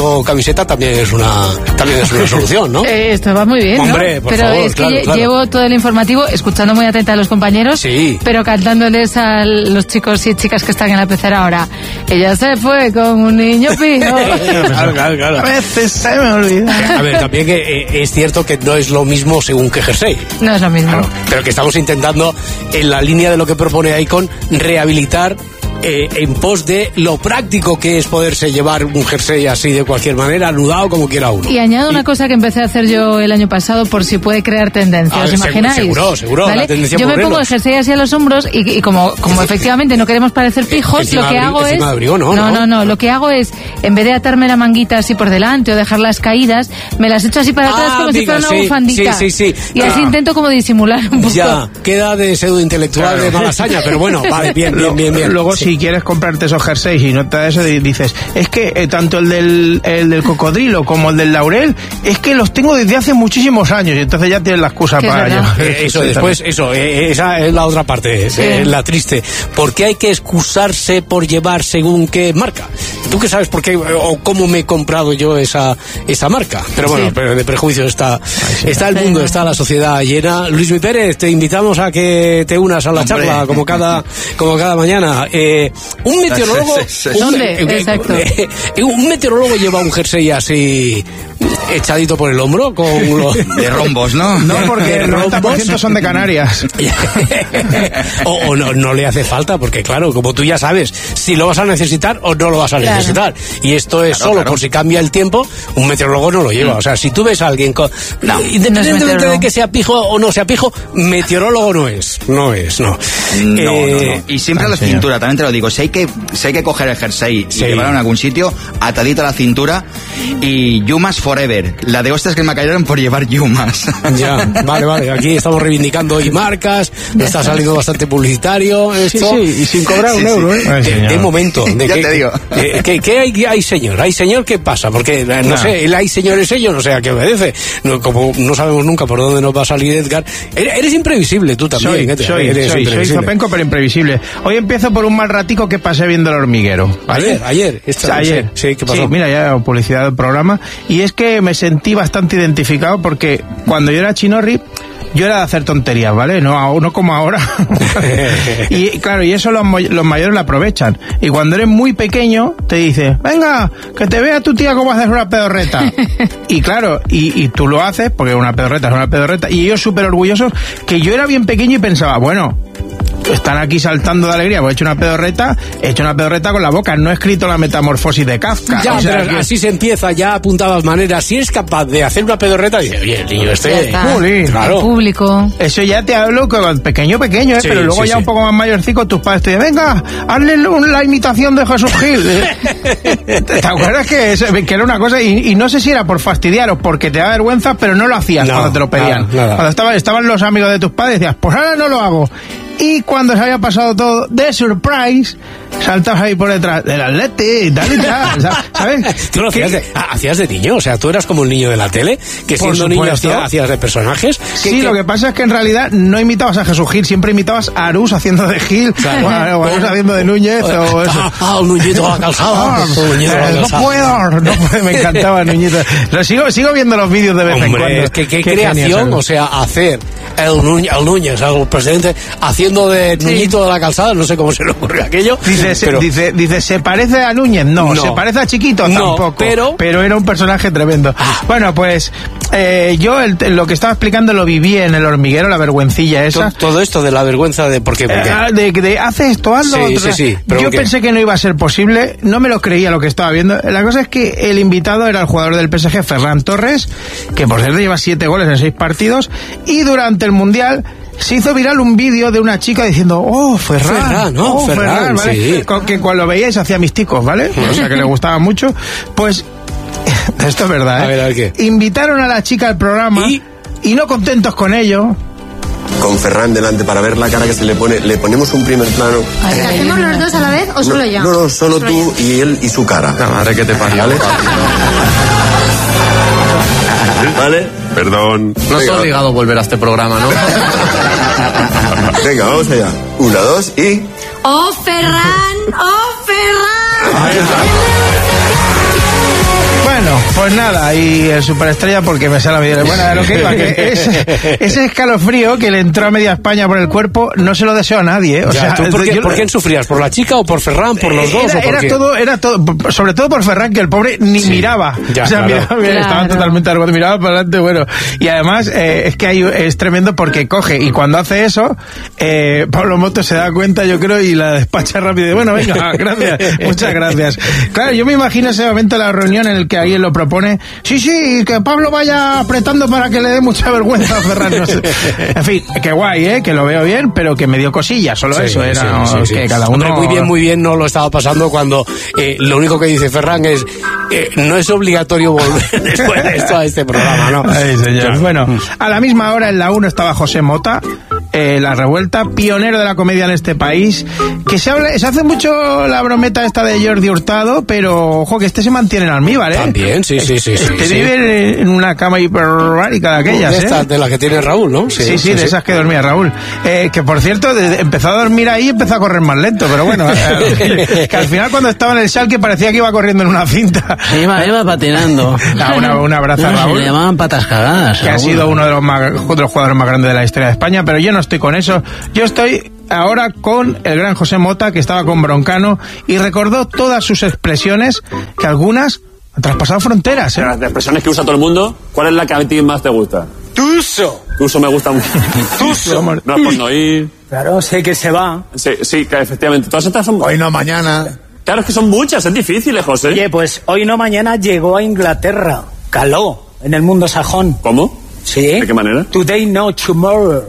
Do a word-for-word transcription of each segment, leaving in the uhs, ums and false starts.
o camiseta también es una también es una solución, ¿no? Eh, esto va muy bien, Hombre, ¿no? por pero favor, es que claro, lle- claro. llevo todo el informativo escuchando muy atenta a los compañeros, sí, pero cantándoles a los chicos y chicas que están en la pecera ahora. Ella se fue con un niño pijo. claro, claro, claro. A veces se me olvida. A ver, también que eh, es cierto que no es lo mismo según qué jersey. No es lo mismo. Claro, pero que estamos intentando, en la línea de lo que propone Icon, rehabilitar eh, en pos de lo práctico que es poderse llevar un jersey así de cualquier manera, anudado como quiera uno. Y añado una cosa que empecé a hacer yo el año pasado por si puede crear tendencia, A ¿os ver, imagináis? seguro, seguro, ¿Vale? la tendencia Yo me por pongo el renos. jersey así a los hombros y, y como, como efectivamente no queremos parecer pijos, Encima lo que de abri- hago es... encima de abrigo, no, no, no. no, no, lo que hago es, en vez de atarme la manguita así por delante o dejarlas caídas, me las echo así para atrás Ah, como si amiga, fuera una sí, bufandita. sí, sí, sí. Y así Ah. intento como disimular un poco. Ya, queda de pseudo-intelectual Claro. de malasaña, pero bueno, vale, bien, bien, bien, bien. Luego, Sí. si quieres comprarte esos jerseys y no te da eso, di- dices, es que eh, tanto el del, el del cocodrilo como el del laurel, es que los tengo desde hace muchísimos años, y entonces ya tienes la excusa Que es para verdad. llevar. Eh, eso, Sí, después, eso, eh, esa es la otra parte, Sí. eh, la triste. ¿Por qué hay que excusarse por llevar según qué marca? ¿Tú qué sabes por qué o cómo me he comprado yo esa esa marca? Pero bueno, Sí. pero de prejuicios está, está el Sí. mundo, está la sociedad llena. Luis Mi Pérez, te invitamos a que te unas a la Hombre. charla como cada como cada mañana. Eh, un meteorólogo... Sí, sí, sí. un- ¿Dónde? eh, eh, Exacto. eh, eh, un meteorólogo lleva un jersey así echadito por el hombro con los... De rombos, ¿no? No, porque el rombos. noventa por ciento son de Canarias. o o no, no le hace falta, porque claro, como tú ya sabes, si lo vas a necesitar o no lo vas a Claro. necesitar. Y esto es Claro, solo claro. por si cambia el tiempo, un meteorólogo no lo lleva. O sea, si tú ves a alguien con... No, independientemente meteorólogo. de que sea pijo o no sea pijo, meteorólogo no es. No es, no. No, Eh, no, no. Y siempre a la ah, señor. cintura, también te lo digo. Si hay que, si hay que coger el jersey Sí. y llevarlo a algún sitio, atadito a la cintura y Yumas Forever. La de hostias que me cayeron por llevar Yumas. Ya, vale, vale. Aquí estamos reivindicando hoy marcas, nos está saliendo bastante publicitario Sí, esto. sí, y sin cobrar un Sí, sí. euro, ¿eh? Ay, De, señor. de momento, de Ya que, te digo. de- que, que hay, hay señor, hay señor, ¿qué pasa? Porque, eh, no Nah. sé, el hay señor es ello, no sé a qué obedece. No, como no sabemos nunca por dónde nos va a salir Edgar. Eres, eres imprevisible tú también. Soy, ¿qué te- soy, eres soy, soy imprevisible. zopenco pero imprevisible. Hoy empiezo por un mal ratico que pasé viendo El Hormiguero, ¿vale? Ayer, ayer, esta ayer. noche. Sí, ¿qué pasó? Sí, mira, ya publicidad del programa. Y es que me sentí bastante identificado porque cuando yo era chinorri, yo era de hacer tonterías, ¿vale? No, no como ahora. Y claro, y eso los, mo- los mayores lo aprovechan. Y cuando eres muy pequeño, te dice, venga, que te vea tu tía cómo haces una pedorreta. Y claro, y, y tú lo haces, porque una pedorreta es una pedorreta, y ellos súper orgullosos, que yo era bien pequeño y pensaba, bueno, están aquí saltando de alegría, pues he hecho una pedorreta, he hecho una pedorreta con la boca, no he escrito la metamorfosis de Kafka. Ya, O sea, pero que- así se empieza, ya apuntadas maneras. Si eres capaz de hacer una pedorreta, dice, oye, el niño Ya este... está. Jolín. Claro. El público. Eso ya te hablo con pequeño, pequeño, ¿eh? Sí, Pero luego sí, ya sí. un poco más mayorcico, tus padres te dicen, venga, hazle un- la imitación de Jesús Gil. ¿Te acuerdas que, es- que era una cosa? Y, y no sé si era por fastidiar o porque te da vergüenza, pero no lo hacías No, cuando te lo pedían. nada, nada. Cuando estaba- estaban los amigos de tus padres, decías, pues ahora no lo hago. Y cuando se había pasado todo, de surprise, saltabas ahí por detrás del atleti y tal y tal. o sea, ¿Sabes? Tú lo ¿Qué- hacías de, ah, hacías de niño, o sea, tú eras como el niño de la tele, que Por siendo niño supuesto. hacía- hacías de personajes. Que- Sí, que- lo que pasa es que en realidad no imitabas a Jesús Gil, siempre imitabas a Arús haciendo de Gil, Claro. o a- o a Arús haciendo de Núñez, o eso. Ah, ah, un Nuñito a la calzada. Ah, un Nuñito a la eh, no calzada. puedo, no puedo, me encantaba Nuñito. Lo sigo, sigo viendo los vídeos de vez en Hombre, cuando. es que qué Qué creación, genial. o sea, hacer el, Nuñ- el Núñez, el presidente, haciendo de Nuñito de la calzada, no sé cómo se le ocurrió aquello. Dice, se- pero- dice, dice, ¿se parece a Núñez? No. No. ¿Se parece a Chiquito? No, Tampoco. pero- pero era un personaje tremendo. Ah. Bueno, pues eh, yo el- lo que estaba explicando lo viví en El Hormiguero, la vergüencilla esa. to- todo esto de la vergüenza de por qué, por qué. Eh, de, de hace esto, hazlo. Sí, otro. sí, sí, pero Yo ¿qué? pensé que no iba a ser posible, no me lo creía lo que estaba viendo. La cosa es que el invitado era el jugador del P S G, Ferran Torres, que por cierto lleva siete goles en seis partidos, y durante el Mundial se hizo viral un vídeo de una chica diciendo, oh, Ferran, Ferran, ¿no? oh, Ferran, ¿vale? sí. Con- que cuando lo veíais hacía misticos, ¿vale? O sea, que le gustaba mucho. Pues, esto es verdad, ¿eh? A ver, a ver, ¿qué? Invitaron a la chica al programa ¿Y? y no contentos con ello, Con Ferran delante para ver la cara que se le pone, le ponemos un primer plano. Ay, ay, ¿Hacemos ay, los ay. dos a la vez o solo no, yo? no, no, solo tú y él y su cara. La madre que te parió. ¿Vale? ¿Vale? Perdón. No estoy obligado a volver a este programa, ¿no? Venga, vamos allá. Una, dos y... ¡Oh, Ferran! ¡Oh, Ferran! Bueno, Pues nada, y el superestrella porque me sale a mí. Bueno, a lo que iba, que ese, ese escalofrío que le entró a media España por el cuerpo, no se lo deseo a nadie. ¿eh? O ya, sea, ¿tú por, qué, yo, ¿por quién sufrías? ¿Por la chica o por Ferran? ¿Por los dos? Era, ¿o por era qué? todo, era todo, sobre todo por Ferran, que el pobre ni sí. miraba. Ya, o sea, claro. miraba, miraba, Claro. estaba totalmente arrugado, miraba para adelante, bueno. Y además, eh, es que hay, es tremendo porque coge, y cuando hace eso, eh, Pablo Moto se da cuenta, yo creo, y la despacha rápido. Y, bueno, venga, gracias, muchas gracias. Claro, yo me imagino ese momento de la reunión en el que alguien lo propone. Sí, sí, que Pablo vaya apretando para que le dé mucha vergüenza a Ferran. No sé. En fin, que guay, ¿eh? Que lo veo bien, pero que me dio cosilla, solo Sí, eso. Era sí, sí, sí. que cada uno... Hombre, muy bien, muy bien no lo estaba pasando cuando eh, lo único que dice Ferran es eh, no es obligatorio volver después de esto a este programa, ¿no? Ay, señor. Ya. Bueno, a la misma hora en la uno estaba José Mota, eh, La Revuelta, pionero de la comedia en este país, que se habla, se hace mucho la brometa esta de Jordi Hurtado, pero ojo que este se mantiene en almíbar, ¿eh? También, sí, sí, sí. Este sí, vive sí. en una cama hiperbárica de aquellas, de ¿eh? estas, de las que tiene Raúl, ¿no? Sí, sí, sí, de esas que dormía Raúl. Eh, que por cierto, de, de, empezó a dormir ahí y empezó a correr más lento, pero bueno, eh, que al final cuando estaba en el Schalke parecía que iba corriendo en una cinta. Iba, iba patinando. Ah, una, un abrazo a No, Raúl. se le llamaban patas cagadas. Que ha Raúl. sido uno de los, más, uno de los jugadores más grandes de la historia de España, pero yo no estoy con eso. Yo estoy ahora con el gran José Mota, que estaba con Broncano y recordó todas sus expresiones, que algunas han traspasado fronteras, ¿eh? De las expresiones que usa todo el mundo, ¿cuál es la que a ti más te gusta? Tuso. Tuso me gusta mucho. Tuso. No es por no ir. Claro, sé que se va. Sí, sí, que efectivamente. Todas estas son... Hoy no, mañana. Claro, es que son muchas, es difícil, ¿eh, José? Oye, pues hoy no mañana llegó a Inglaterra. Caló en el mundo sajón. ¿Cómo? Sí. ¿De qué manera? Today no, tomorrow.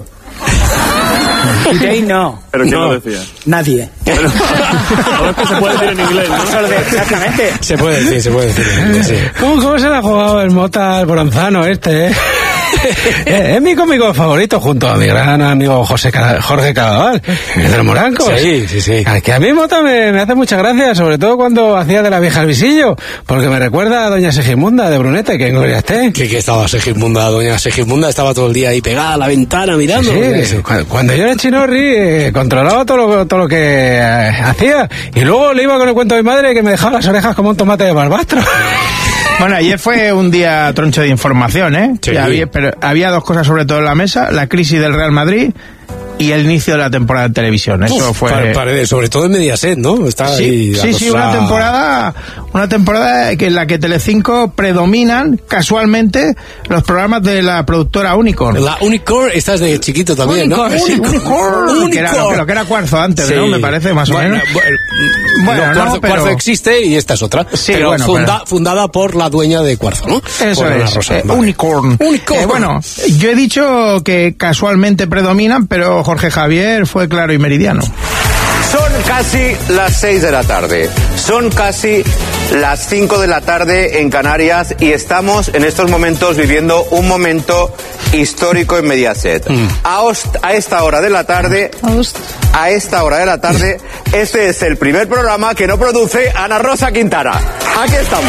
Today no. ¿Pero quién no. lo decía? Nadie. Pero, no es que se puede decir en inglés, ¿no? Solo de- Exactamente. Se puede decir, se puede decir. Sí. ¿Cómo, ¿Cómo se le ha jugado el Mota al Bronzano este, eh? Es mi cómico favorito junto a mi gran amigo José Ca- Jorge Cadaval, el de los Morancos. Sí, sí, sí. Al que a mí Mota me, me hace mucha gracia, sobre todo cuando hacía de la vieja al visillo, porque me recuerda a doña Segismunda de Brunete, que en gloria esté. Que, que estaba Segismunda, doña Segismunda estaba todo el día ahí pegada a la ventana mirando. Sí, sí, cu- cuando yo era chinorri eh, controlaba todo lo, todo lo que eh, hacía, y luego le iba con el cuento de mi madre que me dejaba las orejas como un tomate de barbastro. Bueno, ayer fue un día troncho de información, ¿eh? Sí. Y había, pero había dos cosas sobre todo en la mesa: la crisis del Real Madrid y el inicio de la temporada de televisión. Eso Uf, fue... pa- Paredes, sobre todo en Mediaset, ¿no? Está Sí, ahí la sí, sí, cosa- una temporada, una temporada que en la que Telecinco predominan casualmente los programas de la productora Unicorn. La Unicorn, esta es de chiquito también, Unicorn, ¿no? sí, Unicorn, que era lo, que- lo que era Cuarzo antes, Sí. ¿no? Me parece, más o Bueno, menos. Bueno, Bueno, no, no, Cuarzo, pero- Cuarzo existe y esta es otra. Sí, pero bueno, funda- pero- fundada por la dueña de Cuarzo, ¿no? Eso Por Ana es, Rosa, eh, vale. Unicorn. Unicorn. Eh, bueno, yo he dicho que casualmente predominan, pero Jorge Javier fue claro y meridiano. Son casi las seis de la tarde. Son casi las cinco de la tarde en Canarias y estamos en estos momentos viviendo un momento histórico en Mediaset. Mm. A, host- a esta hora de la tarde, a esta hora de la tarde, este es el primer programa que no produce Ana Rosa Quintana. Aquí estamos.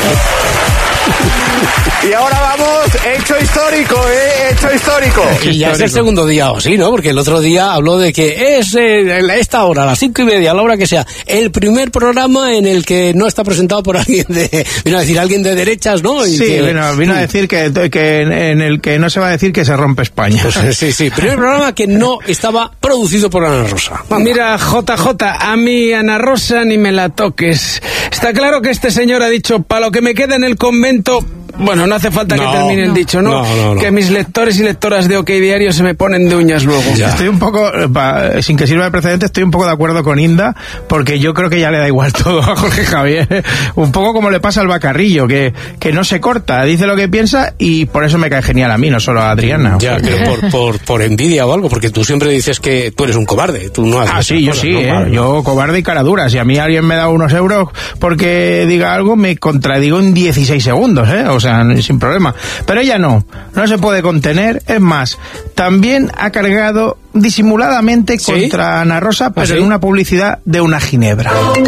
Y ahora vamos, hecho histórico, ¿eh? Hecho histórico. Y ya es el segundo día o sí, ¿no? Porque el otro día habló de que es eh, a esta hora, a las cinco y media, a la hora que sea, el primer programa en el que no está presentado por alguien de, vino a decir alguien de derechas, ¿no? Y Sí, que- vino, vino a decir que, que en, en el que no se va a decir que se rompe España. Pues, sí, sí, primer programa que no estaba producido por Ana Rosa. Vamos. Mira, J J, a mí Ana Rosa ni me la toques. Está claro que este señor ha dicho, para lo que me queda en el convento... Bueno, no hace falta No, que termine el dicho, ¿no? No, no, no. Que mis lectores y lectoras de OK Diario se me ponen de uñas luego. Ya. Estoy un poco, pa- sin que sirva de precedente, estoy un poco de acuerdo con Inda, porque yo creo que ya le da igual todo a Jorge Javier. Un poco como le pasa al Bacarrillo, que, que no se corta, dice lo que piensa y por eso me cae genial a mí, no solo a Adriana. Ya, pero por, por, por envidia o algo, porque tú siempre dices que tú eres un cobarde, tú no haces Ah, sí, esas yo cosas, sí, ¿no? ¿eh? Vale. Yo cobarde y cara dura. Si a mí alguien me da unos euros porque diga algo, me contradigo en dieciséis segundos, ¿eh? O sea, sin problema. Pero ella no, no se puede contener. Es más, también ha cargado disimuladamente ¿Sí? contra Ana Rosa, pero ¿Ah, sí? en una publicidad de una ginebra.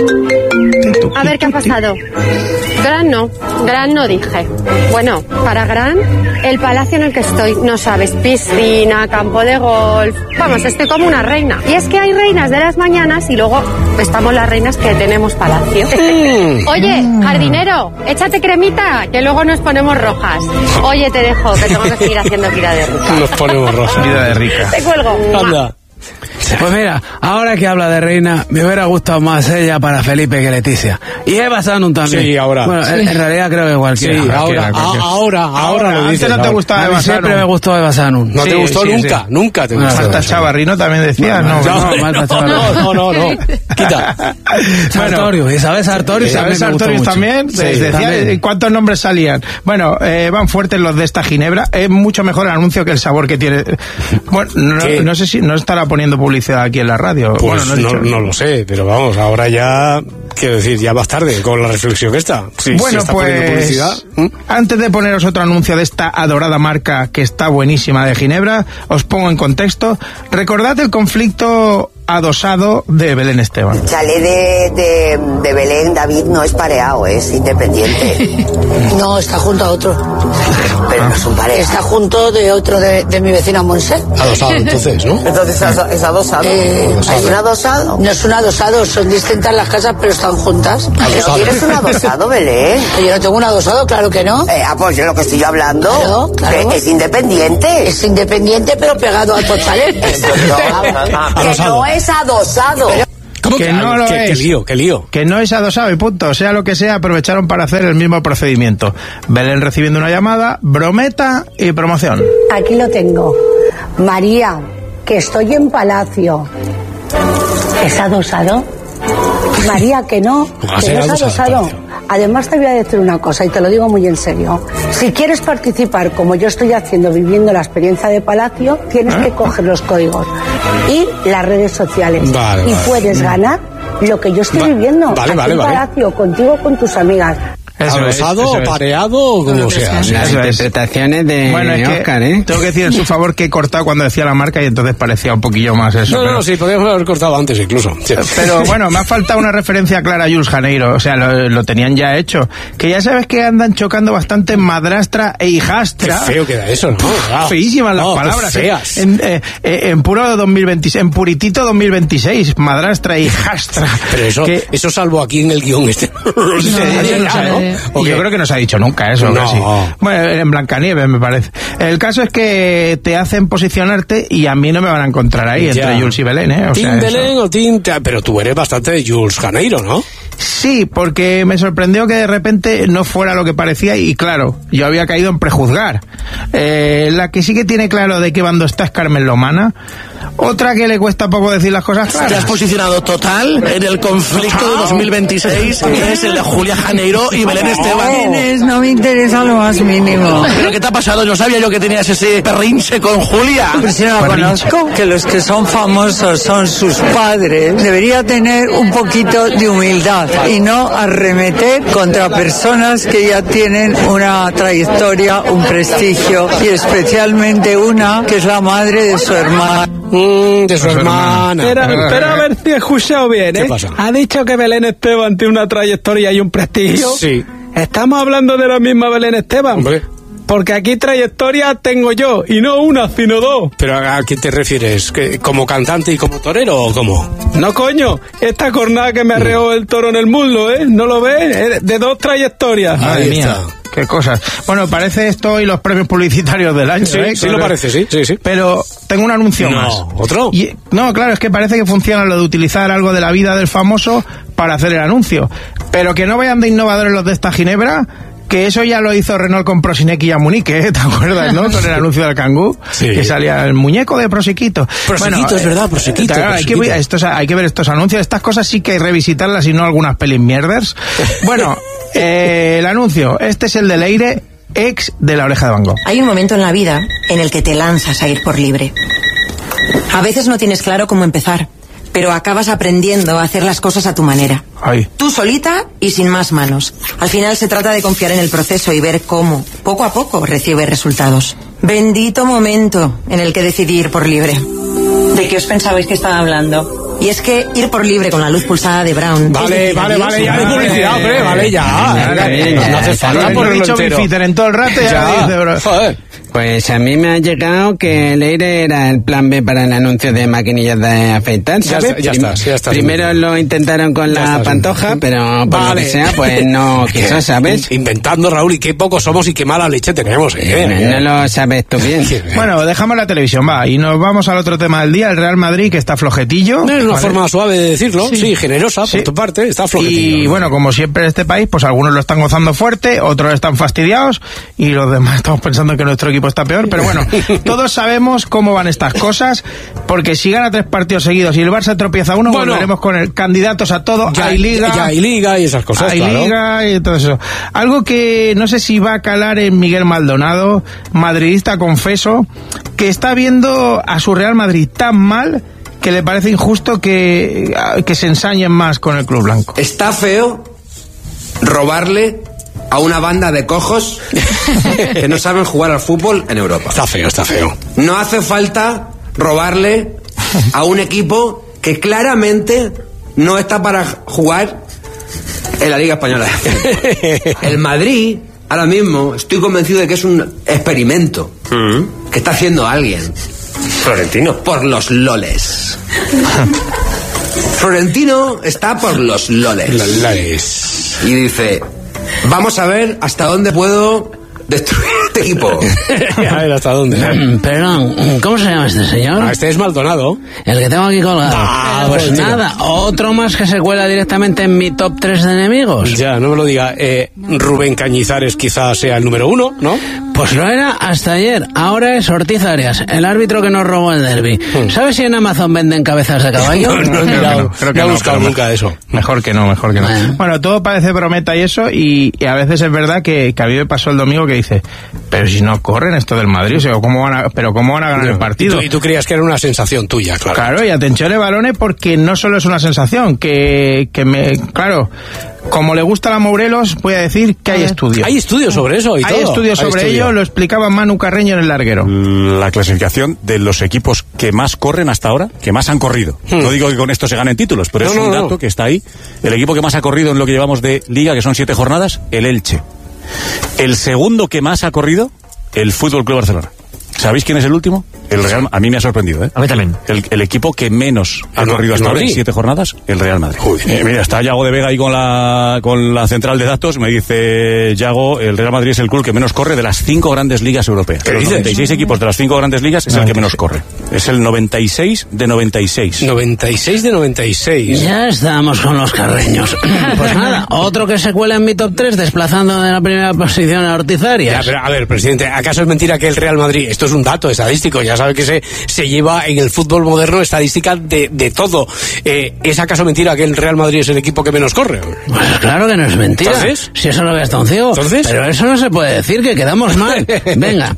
A ver, ¿qué ha pasado? Gran no, gran no dije. Bueno, para gran, el palacio en el que estoy, no sabes, piscina, campo de golf, vamos, estoy como una reina. Y es que hay reinas de las mañanas y luego estamos las reinas que tenemos palacio. Oye, jardinero, échate cremita, que luego nos ponemos rojas. Oye, te dejo, que tengo que seguir haciendo vida de rica. Nos ponemos rojas. Vida de rica. Te cuelgo. Anda. Pues mira, ahora que habla de reina, me hubiera gustado más ella para Felipe que Leticia. Y Eva Sanun también. Sí, ahora. Bueno, en, en realidad creo que cualquiera. Sí, cualquiera, ahora, cualquiera. a- ahora, ahora lo Antes dices. no te ahora. gustaba A mí Eva siempre Sanun. me gustó Eva Sanun. No te Sí, gustó sí, nunca, sí. nunca te Ah, gustó. Marta Chavarri, ¿no? También decía, no, No, no. no, Marta Chavarri. no, no, no, no. Quita. Sartorius, Isabel Sartorius también ¿Sabes me gustó Sartorius mucho. también? Sí, Les decía, también. ¿cuántos nombres salían? Bueno, eh, van fuertes los de esta ginebra. Es mucho mejor el anuncio que el sabor que tiene. Bueno, no, ¿Qué? no sé si no estará poniendo publicidad aquí en la radio. Pues bueno, no, he no, dicho- no lo sé, pero vamos, ahora ya, quiero decir, ya más tarde con la reflexión esta. Sí, bueno, se está poniendo pues publicidad. ¿Mm? antes de poneros otro anuncio de esta adorada marca que está buenísima de Ginebra, os pongo en contexto. Recordad el conflicto adosado de Belén Esteban. El chalet de, de, de Belén, David, no es pareado, es independiente. No, está junto a otro. Pero no es un pareado. Está junto de otro de, de mi vecina Monse. Adosado entonces, ¿no? Entonces es, es adosado. Eh, ¿Es un adosado? No es un adosado, son distintas las casas, pero están juntas. ¿Pero tienes un adosado, Belén? Yo no tengo un adosado, claro que no. Eh, ah, pues yo lo que estoy hablando, Claro, claro. que es independiente. Es independiente, pero pegado a otro chalet. Que no es adosado. ¿Cómo Que que no lo qué, es. qué lío, qué lío. Que no es adosado y punto. Sea lo que sea, aprovecharon para hacer el mismo procedimiento. Belén recibiendo una llamada, brometa y promoción. Aquí lo tengo. María, que estoy en Palacio. ¿Es adosado? María, que no, Va a que ser no es adosado, adosado. Palacio. Además te voy a decir una cosa y te lo digo muy en serio. Si quieres participar como yo estoy haciendo viviendo la experiencia de Palacio, tienes que coger los códigos y las redes sociales. Vale, y vale. puedes ganar lo que yo estoy Va- viviendo vale, aquí vale, en vale. Palacio, contigo, con tus amigas. Eso es, Adosado eso o es. pareado o como sea. sí. Las Eso es. interpretaciones de Bueno, es que Oscar, ¿eh? tengo que decir en su favor que he cortado cuando decía la marca y entonces parecía un poquillo más eso. No, pero- no, sí, podríamos haber cortado antes incluso. Sí. Pero bueno, me ha faltado una referencia clara a Jules Janeiro, o sea, lo, lo tenían ya hecho. Que ya sabes que andan chocando bastante madrastra e Qué hijastra. feo queda eso, ¿no? Wow. Feísimas las No, qué palabras. ¿eh? feas. En, eh, eh, en puro dos mil veintiséis, en puritito dos mil veintiséis, madrastra e hijastra. Pero eso, Que- eso salvo aquí en el guión este. No, Sí, nadie no lo sabe, sabe, ¿no? ¿o Y qué? yo creo que no se ha dicho nunca eso. No. Casi. Bueno, en Blancanieves me parece. El caso es que te hacen posicionarte y a mí no me van a encontrar ahí Ya. entre Jules y Belén, ¿eh? O sea, ¿Team eso. Belén o Team... Pero tú eres bastante de Jules Janeiro, ¿no? Sí, porque me sorprendió que de repente no fuera lo que parecía y claro, yo había caído en prejuzgar. Eh, la que sí que tiene claro de qué bando está es Carmen Lomana. Otra que le cuesta poco decir las cosas claras. Te has posicionado total en el conflicto de dos mil veintiséis, que es el de Julia Janeiro y Belén Esteban. No me interesa lo más mínimo. ¿Pero qué te ha pasado? No sabía yo que tenías ese perrinche con Julia. Pero si no la conozco, que los que son famosos son sus padres. Debería tener un poquito de humildad y no arremeter contra personas que ya tienen una trayectoria, un prestigio y especialmente una que es la madre de su hermana. Mm, de su hermana. Pero, pero a ver si he escuchado bien, ¿Qué ¿eh? pasa? Ha dicho que Belén Esteban tiene una trayectoria y un prestigio. Sí. ¿Estamos hablando de la misma Belén Esteban? Hombre. Porque aquí trayectoria tengo yo, y no una, sino dos. ¿Pero a qué te refieres? ¿Que ¿Como cantante y como torero o cómo? No, coño, esta cornada que me arreó el toro en el muslo, ¿eh? ¿No lo ves? Es de dos trayectorias. Madre Ahí mía, está. qué cosas. Bueno, parece esto y los premios publicitarios del año, Sí, ¿eh? sí lo parece, sí, sí, sí. Pero tengo un anuncio No, más. ¿otro? Y- no, claro, es que parece que funciona lo de utilizar algo de la vida del famoso para hacer el anuncio. Pero que no vayan de innovadores los de esta Ginebra, que eso ya lo hizo Renault con Prosinek y Amunique, ¿eh? ¿Te acuerdas, no? Con el anuncio del Kangoo, Sí. que salía el muñeco de Prosequito. Prosequito, es verdad, Prosequito, claro, hay, que, Prosequito. estos, hay que ver estos anuncios, estas cosas sí que hay que revisitarlas y no algunas pelis mierders. Bueno, eh, el anuncio, este es el de Leire, ex de La Oreja de Van Gogh. Hay un momento en la vida en el que te lanzas a ir por libre. A veces no tienes claro cómo empezar, pero acabas aprendiendo a hacer las cosas a tu manera. Ay. Tú solita y sin más manos. Al final se trata de confiar en el proceso y ver cómo, poco a poco, recibes resultados. Bendito momento en el que decidí ir por libre. ¿De qué os pensabais que estaba hablando? Y es que ir por libre con la luz pulsada de Brown... Vale, vale, vale, ya de publicidad, hombre, vale, ya. No hace falta por el dicho Bifitter en todo el rato y ya dice, bro. Joder. Pues a mí me ha llegado que el aire era el plan B para el anuncio de maquinillas de afeitar, ¿sabes? Ya, ya está, ya está. Primero lo intentaron con Ya la está, pantoja, sí. pero por Vale. lo que sea, pues no quiso, ¿sabes? Inventando, Raúl, y qué pocos somos y qué mala leche tenemos, ¿eh? No lo sabes tú bien. Bueno, dejamos la televisión, va, y nos vamos al otro tema del día, el Real Madrid, que está flojetillo. Es una ¿vale? forma suave de decirlo, sí, sí generosa Sí. por tu parte, está flojetillo. Y bueno, como siempre en este país, pues algunos lo están gozando fuerte, otros están fastidiados y los demás estamos pensando que nuestro equipo está peor, pero bueno, todos sabemos cómo van estas cosas, porque si gana tres partidos seguidos y el Barça tropieza uno, Bueno. volveremos con el candidatos a todo, Ya, hay liga, ya hay liga y esas cosas, hay claro. liga y todo eso. Algo que no sé si va a calar en Miguel Maldonado, madridista confeso, que está viendo a su Real Madrid tan mal que le parece injusto que, que se ensañen más con el club blanco. Está feo robarle a una banda de cojos que no saben jugar al fútbol en Europa. Está feo, está feo. No hace falta robarle a un equipo que claramente no está para jugar en la Liga Española. El Madrid, ahora mismo, estoy convencido de que es un experimento que está haciendo alguien. Florentino. Por los loles. Florentino está por los loles. Los loles. Y dice, vamos a ver hasta dónde puedo destruir este equipo. A ver, ¿hasta dónde? Perdón, ¿cómo se llama este señor? Ah, este es Maldonado. El que tengo aquí colgado. Ah, pues pues nada, otro más que se cuela directamente en mi top tres de enemigos. Ya, no me lo diga. Eh, Rubén Cañizares quizás sea el número uno, ¿no? Pues lo era hasta ayer. Ahora es Ortiz Arias, el árbitro que nos robó el derbi. ¿Sabes si en Amazon venden cabezas de caballo? No, no he mirado, creo que no he no, buscado pero nunca eso. Mejor que no, mejor que no. Bueno. Bueno, todo parece brometa y eso, y, y a veces es verdad que, que a mí me pasó el domingo que dice, pero si no corren esto del Madrid, o sea, ¿cómo van a, pero ¿cómo van a ganar No. el partido? Y tú, y tú creías que era una sensación tuya, claro. Claro, y atención de balones porque no solo es una sensación, que, que me, claro, como le gusta a la Morelos, voy a decir que hay estudios. Hay estudios sobre eso y Hay todo. estudios Hay sobre estudio. ello, lo explicaba Manu Carreño en el larguero. La clasificación de los equipos que más corren hasta ahora, que más han corrido. Hmm. No digo que con esto se ganen títulos, pero No, es no, un no. dato que está ahí. El equipo que más ha corrido en lo que llevamos de liga, que son siete jornadas, el Elche. El segundo que más ha corrido, el Fútbol Club Barcelona. ¿Sabéis quién es el último? El Real. A mí me ha sorprendido, ¿eh? A mí también. El, el equipo que menos ha ¿El corrido Ma- hasta el ahora en Madrid? siete jornadas, el Real Madrid. Eh, mira, está Yago de Vega ahí con la con la central de datos. Me dice Yago, el Real Madrid es el club que menos corre de las cinco grandes ligas europeas. ¿Qué De los dices? noventa y seis equipos de las cinco grandes ligas es el que menos corre. Es el noventa y seis de noventa y seis. noventa y seis de noventa y seis. Ya estamos con los carreños. Pues nada, otro que se cuela en mi top tres, desplazando de la primera posición a Ortiz Ya, Arias. pero, a ver, presidente, ¿acaso es mentira que el Real Madrid, esto es un dato estadístico, ya sabe que se, se lleva en el fútbol moderno estadística de, de todo? Eh, ¿Es acaso mentira que el Real Madrid es el equipo que menos corre? Pues claro que no es mentira. ¿Entonces? Si eso lo ve hasta un ciego. ¿Entonces? Pero eso no se puede decir, que quedamos mal. Venga,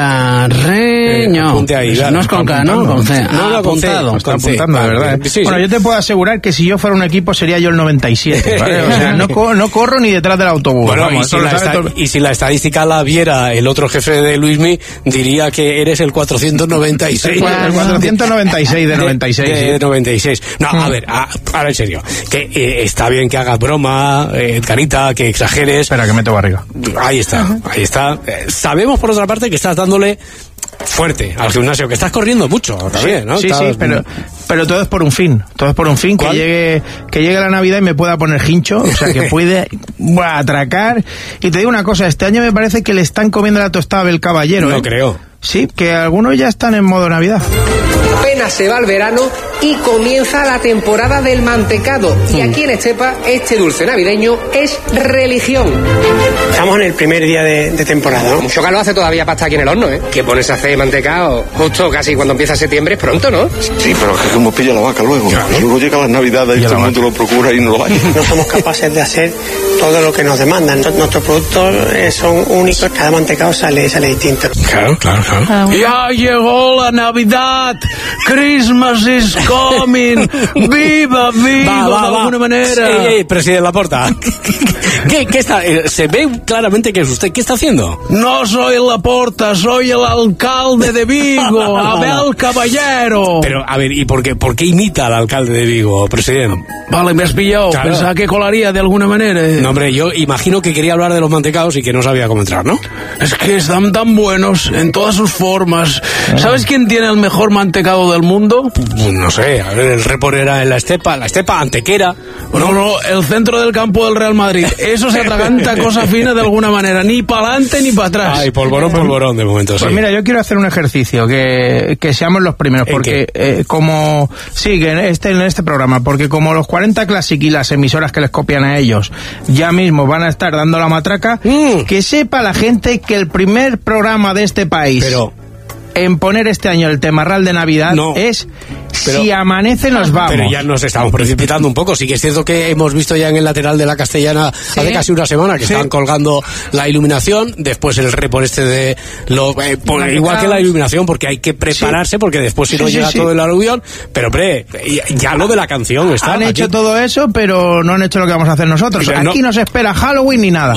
Carreño. Eh, apunte ahí, dale. No es con K, ¿no? Con C. No, Ah, no, con C. apuntado. Está Con C. apuntando, de Vale, verdad. ¿eh? sí, sí. Bueno, yo te puedo asegurar que si yo fuera un equipo sería yo el noventa y siete, ¿vale? O sea, no, co- no corro ni detrás del autobús. Bueno, vamos, y, si eso lo la sabe esta- todo- y si la estadística la viera el otro jefe de Luismi, diría que eres el cuatrocientos noventa y seis. El cuatrocientos noventa y seis de noventa y seis. De, sí. de noventa y seis. No, a ver, a- ahora en serio. Que eh, está bien que hagas broma, eh, Carita, que exageres. Espera, que meto barriga. Ahí está, ahí está. Eh, sabemos, por otra parte, que estás dándole fuerte al gimnasio, que estás corriendo mucho también, ¿no? Sí, Estás- sí, pero, pero todo es por un fin. Todo es por un fin. Que ¿Cuál? llegue, que llegue la Navidad y me pueda poner hincho. O sea, que puede buah, atracar. Y te digo una cosa, este año me parece que le están comiendo la tostada del caballero. No ¿eh? creo. Sí, que algunos ya están en modo Navidad. Apenas se va el verano y comienza la temporada del mantecado. Y aquí en Estepa, este dulce navideño es religión. Estamos en el primer día de, de temporada, ¿no? Mucho calor hace todavía para estar aquí en el horno, ¿eh? Que pones a hacer mantecado justo casi cuando empieza septiembre, es pronto, ¿no? Sí, pero es que como pilla la vaca luego. Luego llegan las navidades y todo el mundo lo procura y no lo hay. No somos capaces de hacer todo lo que nos demandan. Nuestros productos eh, son únicos, cada mantecado sale, sale distinto. Claro, claro, claro. Ya llegó la Navidad. Christmas is coming. Viva, viva, Va, va, de va. alguna manera. Ey, ey, presidente Laporta. ¿Qué, qué está? eh, Se ve claramente que es usted. ¿Qué está haciendo? No soy Laporta, soy el alcalde de Vigo, Abel Caballero. Pero, a ver, ¿y por qué, por qué imita al alcalde de Vigo, presidente? Vale, me has pillado. Claro. Pensaba que colaría de alguna manera. No, hombre, yo imagino que quería hablar de los mantecados y que no sabía cómo entrar, ¿no? Es que están tan buenos en todas sus formas. ¿Sabes quién tiene el mejor mantecado del mundo? Pues no sé, a ver, el repor era en la estepa, la estepa antequera. No, no, el centro del campo del Real Madrid. Eso se atraganta cosa fina de alguna manera. Ni para adelante ni para atrás. Ay, polvorón, polvorón, de momento, sí. Pues mira, yo quiero hacer un ejercicio, que, que seamos los primeros, porque eh, como... Sí, que en este, en este programa, porque como los cuarenta Classic y las emisoras que les copian a ellos ya mismo van a estar dando la matraca, mm. que sepa la gente que el primer programa de este país... Pero... en poner este año el temarral de Navidad no, es pero, si amanece nos vamos. Pero ya nos estamos precipitando un poco. Sí que es cierto que hemos visto ya en el lateral de la Castellana ¿sí? hace casi una semana que sí. estaban colgando la iluminación, después el repor este de lo, eh, por, igual que la iluminación, porque hay que prepararse sí. porque después si no sí, llega sí, todo sí. el aluvión, pero hombre, ya lo de la canción está. Han aquí. hecho todo eso, pero no han hecho lo que vamos a hacer nosotros. Aquí no nos espera Halloween ni nada.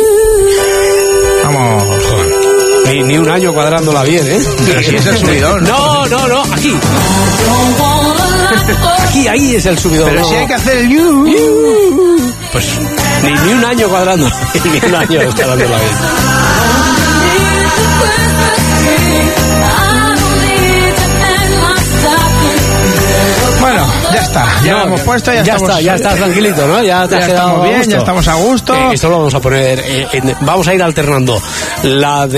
Vamos, joder. Ni, ni un año cuadrándola bien, ¿eh? Pero si es el subidón. No, no, no, aquí. Aquí, ahí es el subidón. Pero no. si hay que hacer el you. Pues ni, ni un año cuadrando, ni un año cuadrándola bien. Bueno, ya está, ya no, lo hemos puesto, ya, ya estamos... está, ya estás tranquilito, ¿no? Ya te ya has quedado estamos bien, a gusto. ya estamos a gusto. Eh, esto lo vamos a poner, eh, en, vamos a ir alternando la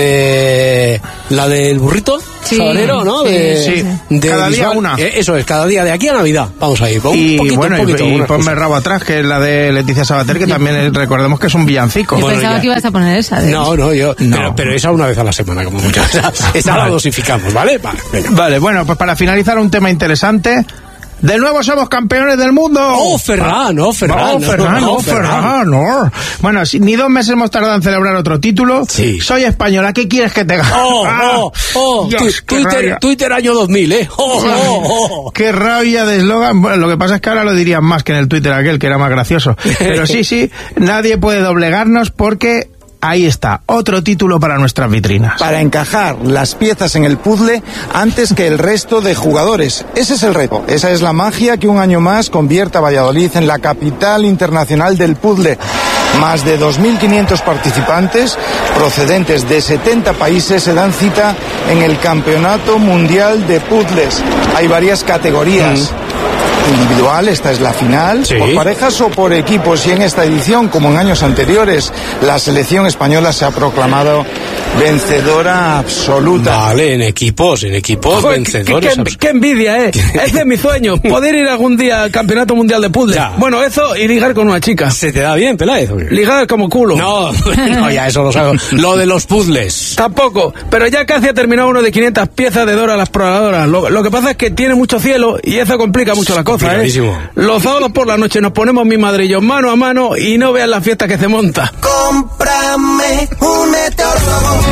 de la del burrito sí, sabanero, ¿no? Sí, de, sí. De cada visual. Día una. Eh, eso es, cada día de aquí a Navidad. Vamos a ir. Un y poquito, bueno, un poquito, y, y ponme el rabo atrás, que es la de Leticia Sabater, que también es, recordemos que es un villancico. Yo bueno, pensaba ya. que ibas a poner esa. De no, no, yo. No. Pero, pero esa una vez a la semana, como mucho. Esa, esa vale. la dosificamos, ¿vale? Vale, venga. Vale, bueno, pues para finalizar un tema interesante. De nuevo somos campeones del mundo. ¡Oh, Ferran! ¡Oh, Ferran! ¡Oh, Ferran! ¡Oh, Ferran! Oh. Bueno, si, ni dos meses hemos tardado en celebrar otro título. Sí. Soy española, ¿qué quieres que te haga? ¡Oh, oh, oh! Dios, tu, Twitter, Twitter año dos mil, ¿eh? ¡Oh, oh, oh! ¡Qué rabia de eslogan! Bueno, lo que pasa es que ahora lo dirían más que en el Twitter aquel, que era más gracioso. Pero sí, sí, nadie puede doblegarnos porque... Ahí está, otro título para nuestras vitrinas. Para encajar las piezas en el puzzle antes que el resto de jugadores. Ese es el reto. Esa es la magia que un año más convierte a Valladolid en la capital internacional del puzzle. Más de dos mil quinientos participantes procedentes de setenta países se dan cita en el Campeonato Mundial de Puzzles. Hay varias categorías. Mm. Individual, esta es la final, sí. por parejas o por equipos, y en esta edición, como en años anteriores, la selección española se ha proclamado vencedora absoluta. Vale, en equipos, en equipos Joder, vencedores. Qué, qué, qué envidia, ¿eh? Ese es mi sueño, poder ir algún día al Campeonato Mundial de Puzzles. Ya. Bueno, eso y ligar con una chica. ¿Se te da bien, Peláez? Ligar como culo. No, no, ya eso lo sabgo. Lo de los puzzles. Tampoco, pero ya casi ha terminado uno de quinientas piezas de Dora la exploradora. Lo, lo que pasa es que tiene mucho cielo y eso complica mucho la cosa, ¿eh? Los sábados por la noche nos ponemos mi madre y yo mano a mano y no vean la fiesta que se monta. Cómprame un meteorólogo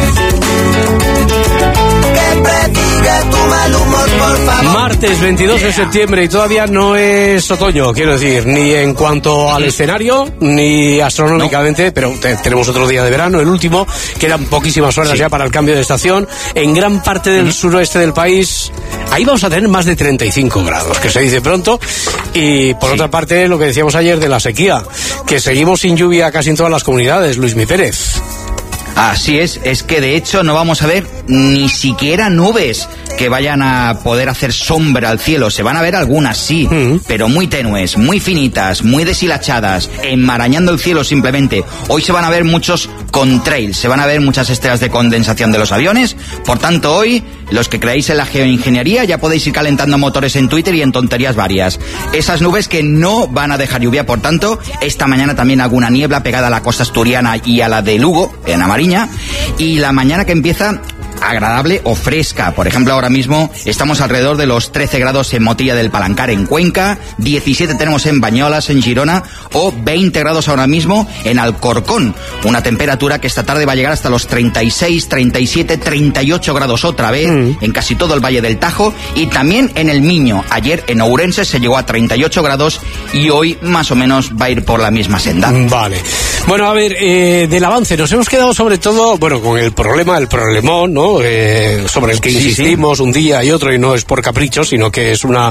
que prediga tu mal humor, por favor. Martes veintidós de septiembre y todavía no es otoño, quiero decir, ni en cuanto al escenario, ni astronómicamente, no. pero te, tenemos otro día de verano, el último, quedan poquísimas horas sí. ya para el cambio de estación. En gran parte del suroeste del país, ahí vamos a tener más de treinta y cinco grados, que se dice pronto. Y por sí. otra parte, lo que decíamos ayer de la sequía, que seguimos sin lluvia casi en todas las comunidades, Luismi Pérez. Así es, es que de hecho no vamos a ver ni siquiera nubes que vayan a poder hacer sombra al cielo. Se van a ver algunas, sí, mm. pero muy tenues, muy finitas, muy deshilachadas, enmarañando el cielo simplemente. Hoy se van a ver muchos contrails, se van a ver muchas estrellas de condensación de los aviones. Por tanto, hoy, los que creéis en la geoingeniería, ya podéis ir calentando motores en Twitter y en tonterías varias. Esas nubes que no van a dejar lluvia, por tanto, esta mañana también alguna niebla pegada a la costa asturiana y a la de Lugo, en Amariña. Y la mañana que empieza agradable o fresca. Por ejemplo, ahora mismo estamos alrededor de los trece grados en Motilla del Palancar, en Cuenca, diecisiete tenemos en Bañolas, en Girona, o veinte grados ahora mismo en Alcorcón. Una temperatura que esta tarde va a llegar hasta los treinta y seis, treinta y siete, treinta y ocho grados otra vez mm. en casi todo el Valle del Tajo y también en el Miño. Ayer en Ourense se llegó a treinta y ocho grados y hoy más o menos va a ir por la misma senda. Vale. Bueno, a ver, eh, del avance nos hemos quedado sobre todo, bueno, con el problema, el problemón, ¿no? Eh, sobre el que Sí, insistimos sí. un día y otro, y no es por capricho, sino que es una,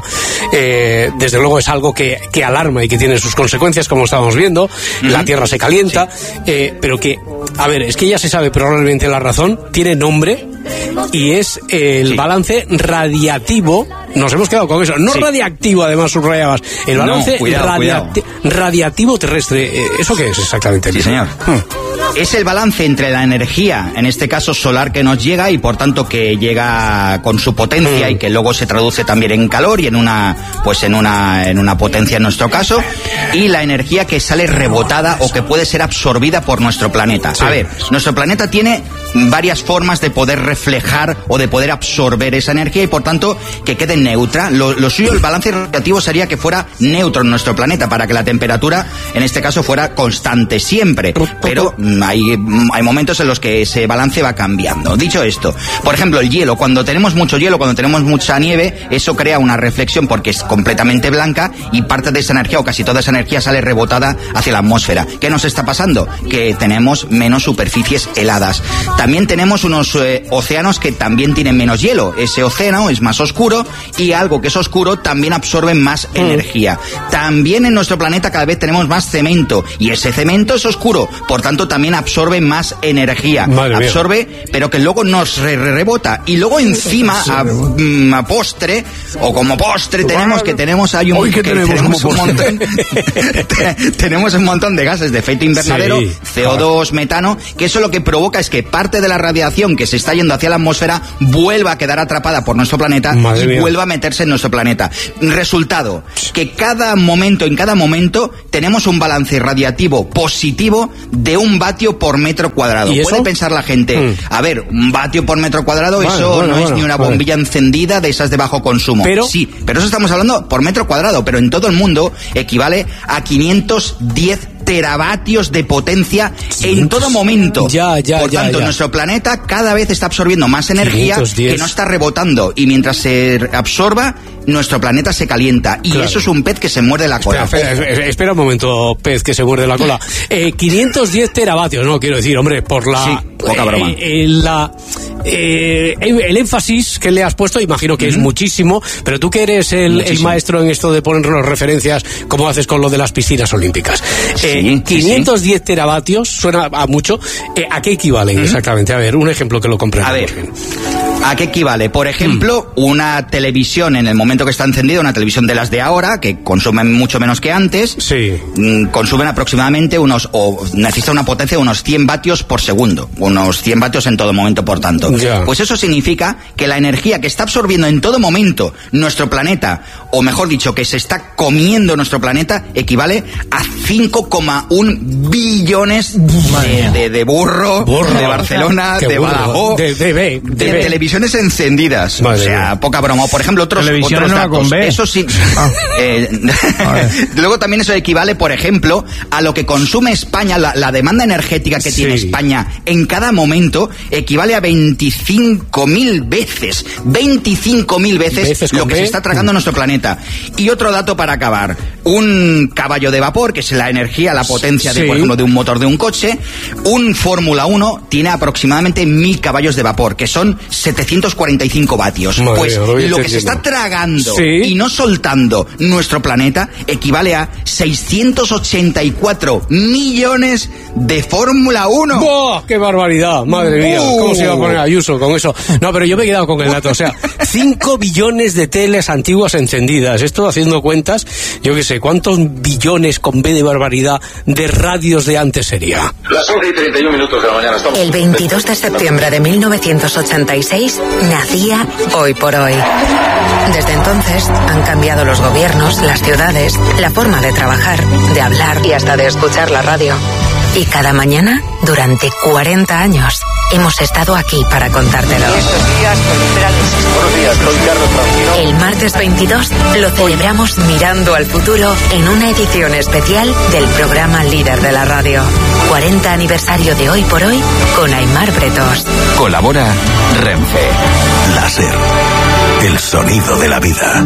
eh, desde luego es algo que, que alarma y que tiene sus consecuencias, como estamos viendo. Mm-hmm. La Tierra se calienta, sí. eh, pero que, a ver, es que ya se sabe probablemente la razón, tiene nombre y es el sí. balance radiativo. Nos hemos quedado con eso. No sí. radiactivo, además, subrayabas. El balance no, cuidado, radiati- cuidado. radiativo terrestre. ¿Eso qué es exactamente? Sí, señor. Hmm. Es el balance entre la energía, en este caso solar, que nos llega y por tanto que llega con su potencia mm. y que luego se traduce también en calor y en una, pues en una, en una potencia en nuestro caso, y la energía que sale rebotada o que puede ser absorbida por nuestro planeta. Sí. A ver, nuestro planeta tiene varias formas de poder reflejar o de poder absorber esa energía y por tanto que quede neutra. Lo, lo suyo, el balance radiativo sería que fuera neutro en nuestro planeta para que la temperatura, en este caso, fuera constante siempre. Pero hay, hay momentos en los que ese balance va cambiando. Dicho esto, por ejemplo, el hielo. Cuando tenemos mucho hielo, cuando tenemos mucha nieve, eso crea una reflexión porque es completamente blanca y parte de esa energía o casi toda esa energía sale rebotada hacia la atmósfera. ¿Qué nos está pasando? Que tenemos menos superficies heladas. También tenemos unos eh, océanos que también tienen menos hielo. Ese océano es más oscuro y algo que es oscuro también absorbe más mm. energía. También en nuestro planeta cada vez tenemos más cemento y ese cemento es oscuro, por tanto también absorbe más energía. Madre absorbe, mía. Pero que luego nos re -re rebota. Y luego encima, a, mm, a postre, o como postre, tenemos que tenemos hay un, que tenemos, tenemos un montón tenemos un montón de gases de efecto invernadero, sí, C O dos, metano, que eso lo que provoca es que parte de la radiación que se está yendo hacia la atmósfera vuelva a quedar atrapada por nuestro planeta Madre y mía. vuelva a meterse en nuestro planeta. Resultado, que cada momento, en cada momento, tenemos un balance radiativo positivo de un vatio por metro cuadrado. Puede pensar la gente, mm. a ver, un vatio por metro cuadrado, vale, eso bueno, no bueno, es ni una bombilla vale. encendida de esas de bajo consumo. Pero, sí, pero eso estamos hablando por metro cuadrado, pero en todo el mundo equivale a quinientos diez teravatios de potencia en todo momento. Ya, ya, Por tanto, ya, ya. nuestro planeta cada vez está absorbiendo más energía quinientos diez. Que no está rebotando. Y mientras se absorba, nuestro planeta se calienta. Y claro. eso es un pez que se muerde la cola. Espera, espera, espera un momento, pez que se muerde la cola. Eh, quinientos diez teravatios, no, quiero decir, hombre, por la... Sí, poca broma. Eh, eh, la, eh, el énfasis que le has puesto, imagino que mm-hmm. es muchísimo, pero tú que eres el, el maestro en esto de ponernos referencias, como haces con lo de las piscinas olímpicas. Eh, Sí, quinientos diez sí. teravatios, suena a mucho. Eh, ¿A qué equivalen ¿Mm? exactamente? A ver, un ejemplo que lo comprenda. A ver, ¿a qué equivale? Por ejemplo, mm. una televisión en el momento que está encendida, una televisión de las de ahora, que consumen mucho menos que antes, sí. mmm, consumen aproximadamente unos, o necesita una potencia de unos cien vatios por segundo, unos cien vatios en todo momento, por tanto. Yeah. Pues eso significa que la energía que está absorbiendo en todo momento nuestro planeta, o mejor dicho, que se está comiendo nuestro planeta, equivale a cinco coma uno billones de, de, de burro, burro, de Barcelona, de Badajoz, de, de, de, de, de televisiones encendidas. Madre o sea, mía. Poca broma. Por ejemplo, otros, otros datos. Con B. Eso sí. Ah. Eh, luego también eso equivale, por ejemplo, a lo que consume España, la, la demanda energética que sí. tiene España en cada momento equivale a veinticinco mil veces. veinticinco mil veces, veces lo que B. se está tragando mm. nuestro planeta. Y otro dato para acabar. Un caballo de vapor, que es la energía, la potencia de, sí. por ejemplo, de un motor de un coche. Un Fórmula uno tiene aproximadamente mil caballos de vapor, que son setecientos cuarenta y cinco vatios. Madre pues mía, lo que se está tragando ¿Sí? y no soltando nuestro planeta equivale a seiscientos ochenta y cuatro millones de Fórmula uno. ¡Oh, qué barbaridad! Madre mía, uh. ¿cómo se iba a poner Ayuso con eso? No, pero yo me he quedado con el dato. O sea, cinco billones de teles antiguas encendidas. Esto haciendo cuentas, yo qué sé, ¿cuántos billones con B de barbaridad de radios de antes sería? Las once y treinta y uno minutos de la mañana. Estamos... El veintidós de septiembre de mil novecientos ochenta y seis nacía Hoy por Hoy. Desde entonces han cambiado los gobiernos, las ciudades, la forma de trabajar, de hablar y hasta de escuchar la radio. Y cada mañana, durante cuarenta años, hemos estado aquí para contártelo. Buenos días, soy Carlos Francino. El martes veintidós lo celebramos mirando al futuro en una edición especial del programa líder de la radio. cuarenta aniversario de Hoy por Hoy con Aimar Bretos. Colabora Renfe. Láser. El sonido de la vida.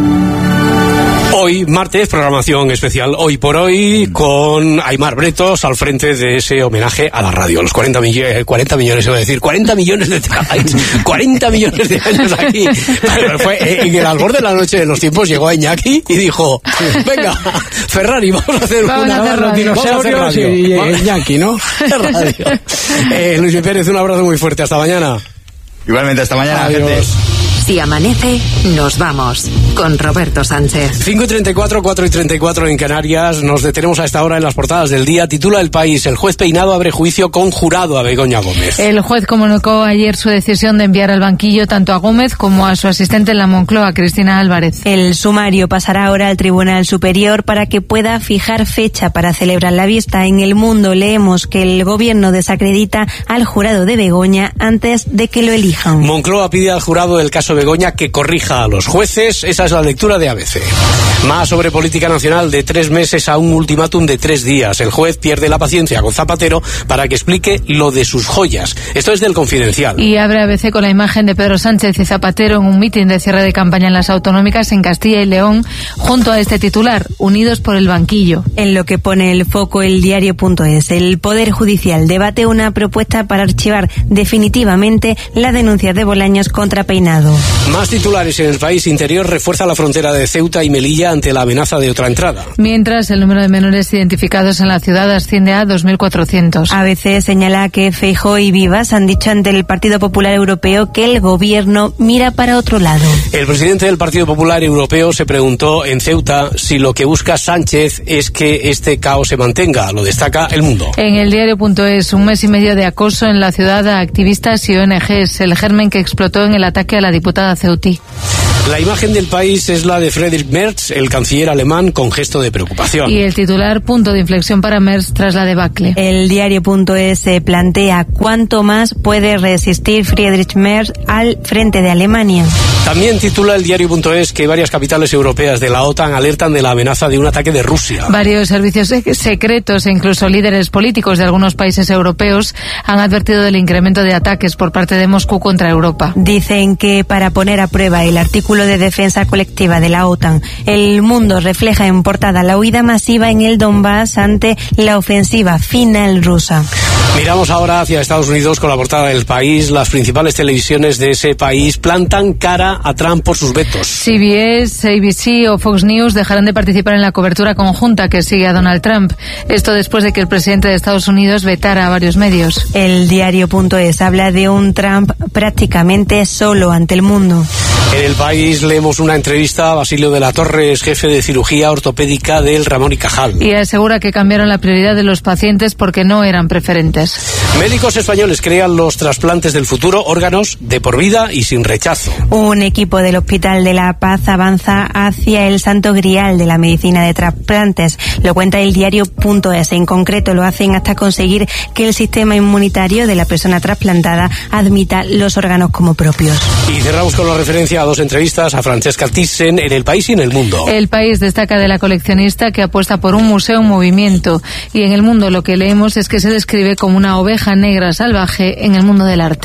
Hoy, martes, programación especial Hoy por Hoy con Aimar Bretos al frente de ese homenaje a la radio. Los cuarenta, mill- cuarenta millones, iba a decir, cuarenta millones de terabytes, cuarenta millones de años aquí. Pero fue en el albor de la noche de los tiempos, llegó a Iñaki y dijo, venga, Ferrari, vamos a hacer Vamos una a hacer los radio. dinosaurios Vamos a hacer y, radio. y Vamos. Iñaki, ¿no? Radio. Eh, Luis Pérez, un abrazo muy fuerte. Hasta mañana. Igualmente, hasta mañana, Adiós. gente. Si amanece, nos vamos con Roberto Sánchez. cinco y treinta y cuatro, cuatro y treinta y cuatro en Canarias. Nos detenemos a esta hora en las portadas del día. Titula El País: el juez Peinado abre juicio con jurado a Begoña Gómez. El juez comunicó ayer su decisión de enviar al banquillo tanto a Gómez como a su asistente en la Moncloa, Cristina Álvarez. El sumario pasará ahora al Tribunal Superior para que pueda fijar fecha para celebrar la vista. En El Mundo leemos que el gobierno desacredita al jurado de Begoña antes de que lo elijan. Moncloa pide al jurado del caso Begoña que corrija a los jueces. Esa es la lectura de A B C. Más sobre política nacional: de tres meses a un ultimátum de tres días. El juez pierde la paciencia con Zapatero para que explique lo de sus joyas. Esto es del Confidencial. Y abre A B C con la imagen de Pedro Sánchez y Zapatero en un mitin de cierre de campaña en las autonómicas en Castilla y León, junto a este titular: unidos por el banquillo. En lo que pone el foco el diario.es, el Poder Judicial debate una propuesta para archivar definitivamente la denuncia de Bolaños contra Peinado. Más titulares en El País: Interior refuerza la frontera de Ceuta y Melilla ante la amenaza de otra entrada. Mientras, el número de menores identificados en la ciudad asciende a dos mil cuatrocientos. A B C señala que Feijóo y Vivas han dicho ante el Partido Popular Europeo que el gobierno mira para otro lado. El presidente del Partido Popular Europeo se preguntó en Ceuta si lo que busca Sánchez es que este caos se mantenga. Lo destaca El Mundo. En el diario.es, un mes y medio de acoso en la ciudad a activistas y O N Ges, el germen que explotó en el ataque a la diputada ceutí. La imagen del País es la de Friedrich Merz, el canciller alemán, con gesto de preocupación. Y el titular: punto de inflexión para Merz tras la debacle. El diario.es se plantea cuánto más puede resistir Friedrich Merz al frente de Alemania. También titula el diario.es que varias capitales europeas de la OTAN alertan de la amenaza de un ataque de Rusia. Varios servicios secretos e incluso líderes políticos de algunos países europeos han advertido del incremento de ataques por parte de Moscú contra Europa. Dicen que para poner a prueba el artículo de defensa colectiva de la OTAN, El Mundo refleja en portada la huida masiva en el Donbass ante la ofensiva final rusa. Miramos ahora hacia Estados Unidos con la portada del País. Las principales televisiones de ese país plantan cara a Trump por sus vetos. C B S, A B C o Fox News dejarán de participar en la cobertura conjunta que sigue a Donald Trump. Esto después de que el presidente de Estados Unidos vetara a varios medios. El diario.es habla de un Trump prácticamente solo ante el mundo. En El País leemos una entrevista a Basilio de la Torre, es jefe de cirugía ortopédica del Ramón y Cajal. Y asegura que cambiaron la prioridad de los pacientes porque no eran preferentes. Médicos españoles crean los trasplantes del futuro, órganos de por vida y sin rechazo. Un equipo del Hospital de la Paz avanza hacia el santo grial de la medicina de trasplantes. Lo cuenta el diario.es. En concreto lo hacen hasta conseguir que el sistema inmunitario de la persona trasplantada admita los órganos como propios. Y cerramos con la referencia a dos entrevistas a Francesca Thyssen en El País y en El Mundo. El País destaca de la coleccionista que apuesta por un museo en movimiento, y en El Mundo lo que leemos es que se describe como una oveja negra salvaje en el mundo del arte.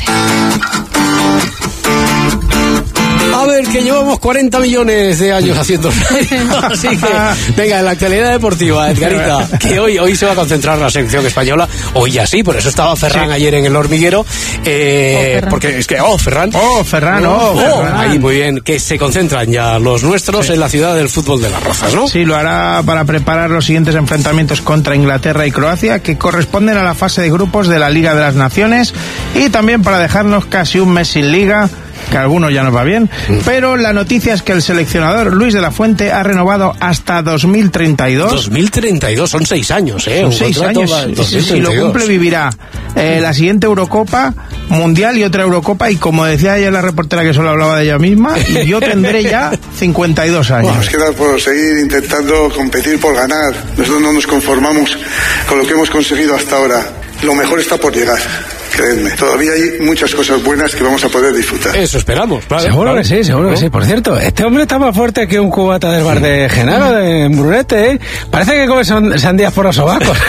A ver, que llevamos cuarenta millones de años haciendo radio. Así que, venga, en la actualidad deportiva, Edgarita, que hoy hoy se va a concentrar la selección española. Hoy ya sí, por eso estaba Ferran sí. ayer en El Hormiguero. Eh, oh, porque es que, oh, Ferran. Oh, Ferran, oh, oh, oh Ferran. Ahí, muy bien, que se concentran ya los nuestros sí. en la ciudad del fútbol de Las Rozas, ¿no? Sí, lo hará para preparar los siguientes enfrentamientos contra Inglaterra y Croacia, que corresponden a la fase de grupos de la Liga de las Naciones, y también para dejarnos casi un mes sin Liga, que a algunos ya nos va bien, pero la noticia es que el seleccionador Luis de la Fuente ha renovado hasta dos mil treinta y dos. dos mil treinta y dos, son seis años, ¿eh? Son seis años. Si, si lo cumple, vivirá eh, la siguiente Eurocopa, Mundial y otra Eurocopa, y como decía ayer la reportera que solo hablaba de ella misma, yo tendré ya cincuenta y dos años. Nos queda por seguir intentando competir por ganar. Nosotros no nos conformamos con lo que hemos conseguido hasta ahora. Lo mejor está por llegar. creedme. Todavía hay muchas cosas buenas que vamos a poder disfrutar. Eso esperamos, claro. Seguro claro. que sí, seguro ¿no? que sí. Por cierto, este hombre está más fuerte que un cubata del bar de Genaro, de Brunete, ¿eh? Parece que come son, sandías por los sobacos.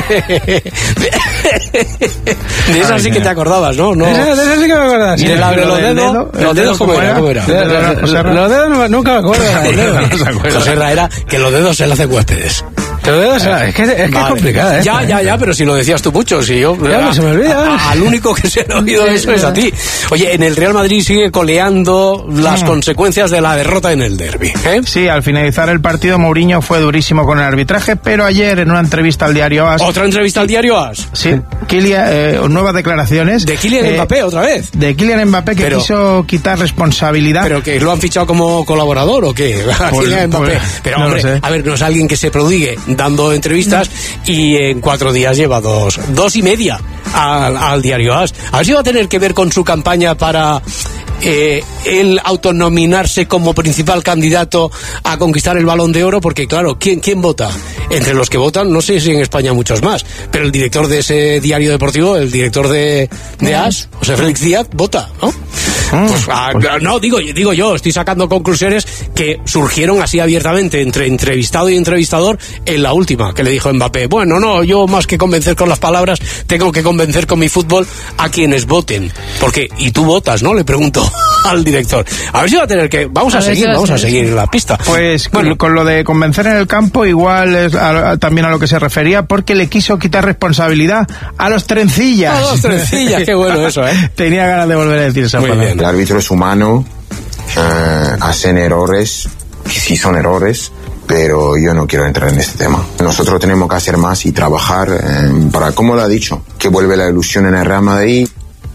De esa sí que te acordabas, ¿no? no. De esa, de esa sí que me acordaba. Sí, de la, de los dedos, los dedos, ¿cómo era? ¿Cómo era? Los dedos nunca me acuerdo. José Ra era que los dedos se le hacen huéspedes. Los dedos, es que es, que vale. es complicada, ¿eh? Ya, ya, ya, pero si lo decías tú mucho, si yo... Ya, no se me olvida. A, al único que se ha oído eso es a ti. Oye, en el Real Madrid sigue coleando las mm. consecuencias de la derrota en el derbi, ¿eh? Sí, al finalizar el partido, Mourinho fue durísimo con el arbitraje, pero ayer en una entrevista al diario AS... ¿Otra entrevista al diario AS? Sí, Kylian, eh, nuevas declaraciones. ¿De Kylian eh, Mbappé otra vez? De Kylian Mbappé, que pero, quiso quitar responsabilidad. ¿Pero que lo han fichado como colaborador o qué? A pues, Kylian Mbappé. Pues, pero no hombre, a ver, no es alguien que se prodigue dando entrevistas y en cuatro días lleva dos, dos y media al, al diario AS. A ver si va a tener que ver con su campaña para eh, el autonominarse como principal candidato a conquistar el Balón de Oro, porque claro, ¿quién, quién vota? Entre los que votan, no sé si en España muchos más, pero el director de ese diario deportivo, el director de, de AS, José Félix Díaz, vota, ¿no? Pues, ah, no, digo, digo yo, estoy sacando conclusiones que surgieron así abiertamente entre entrevistado y entrevistador en la última, que le dijo Mbappé, bueno, no, yo más que convencer con las palabras, tengo que convencer con mi fútbol a quienes voten. Porque, y tú votas, ¿no? Le pregunto al director. A ver si va a tener que... Vamos a, a seguir, vamos a seguir la pista. Pues bueno, con, con lo de convencer en el campo, igual es a, a, también a lo que se refería, porque le quiso quitar responsabilidad a los trencillas. A los trencillas, qué bueno eso, ¿eh? Tenía ganas de volver a decir esa palabra. El árbitro es humano, eh, hacen errores, sí son errores, pero yo no quiero entrar en este tema. Nosotros tenemos que hacer más y trabajar eh, para, como lo ha dicho, que vuelve la ilusión en el Real Madrid.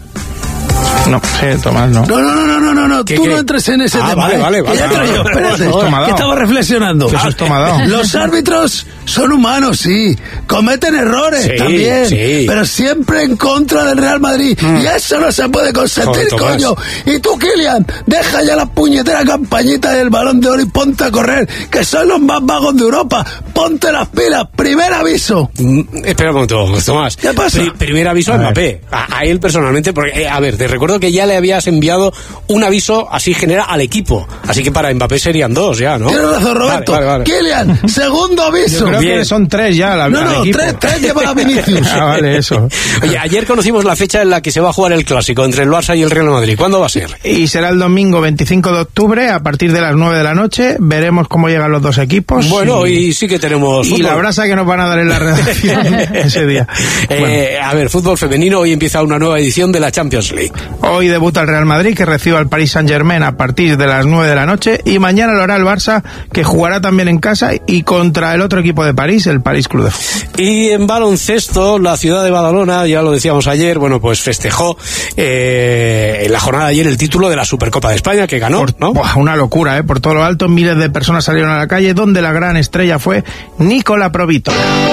No, sí, Tomás, no. No, no, no, no, no, no. ¿Qué, tú qué? no entres en ese ah, tema. Vale, ¿eh? vale, vale. Que ya traigo, espérate, no, que estaba reflexionando. Eso es tomadao. Los árbitros son humanos, sí. Cometen errores sí, también. Sí. Pero siempre en contra del Real Madrid. Mm. Y eso no se puede consentir, Joder, coño. Y tú, Kylian, deja ya la puñetera campañita del Balón de Oro y ponte a correr, que son los más vagos de Europa. Ponte las pilas. Primer aviso. Mm, espera un momento, Tomás. ¿Qué pasa? Pri- primer aviso a, a Mbappé. A, a él personalmente, porque, eh, a ver, te recuerdo que ya le habías enviado un aviso así general al equipo. Así que para Mbappé serían dos ya, ¿no? Tienes razón, Roberto. Vale, vale, vale. Kylian, segundo aviso. Yo creo Bien. que son tres ya la, No, no, tres, tres lleva a Vinicius. Ah, vale, eso. Oye, ayer conocimos la fecha en la que se va a jugar el clásico entre el Barça y el Real Madrid. ¿Cuándo va a ser? Y será el domingo veinticinco de octubre a partir de las nueve de la noche. Veremos cómo llegan los dos equipos. Bueno, y, y sí que tenemos Y fútbol. la brasa que nos van a dar en la redacción ese día. Eh, Bueno. A ver, fútbol femenino. Hoy empieza una nueva edición de la Champions League. Hoy debuta el Real Madrid, que recibe al Paris Saint-Germain a partir de las nueve de la noche, y mañana lo hará el Barça, que jugará también en casa y contra el otro equipo de París, el París Club de Fútbol. Y en baloncesto, la ciudad de Badalona, ya lo decíamos ayer, bueno, pues festejó eh, en la jornada de ayer el título de la Supercopa de España, que ganó, Por, ¿no? Buah, una locura, ¿eh? Por todo lo alto, miles de personas salieron a la calle, donde la gran estrella fue Nicola Provítola.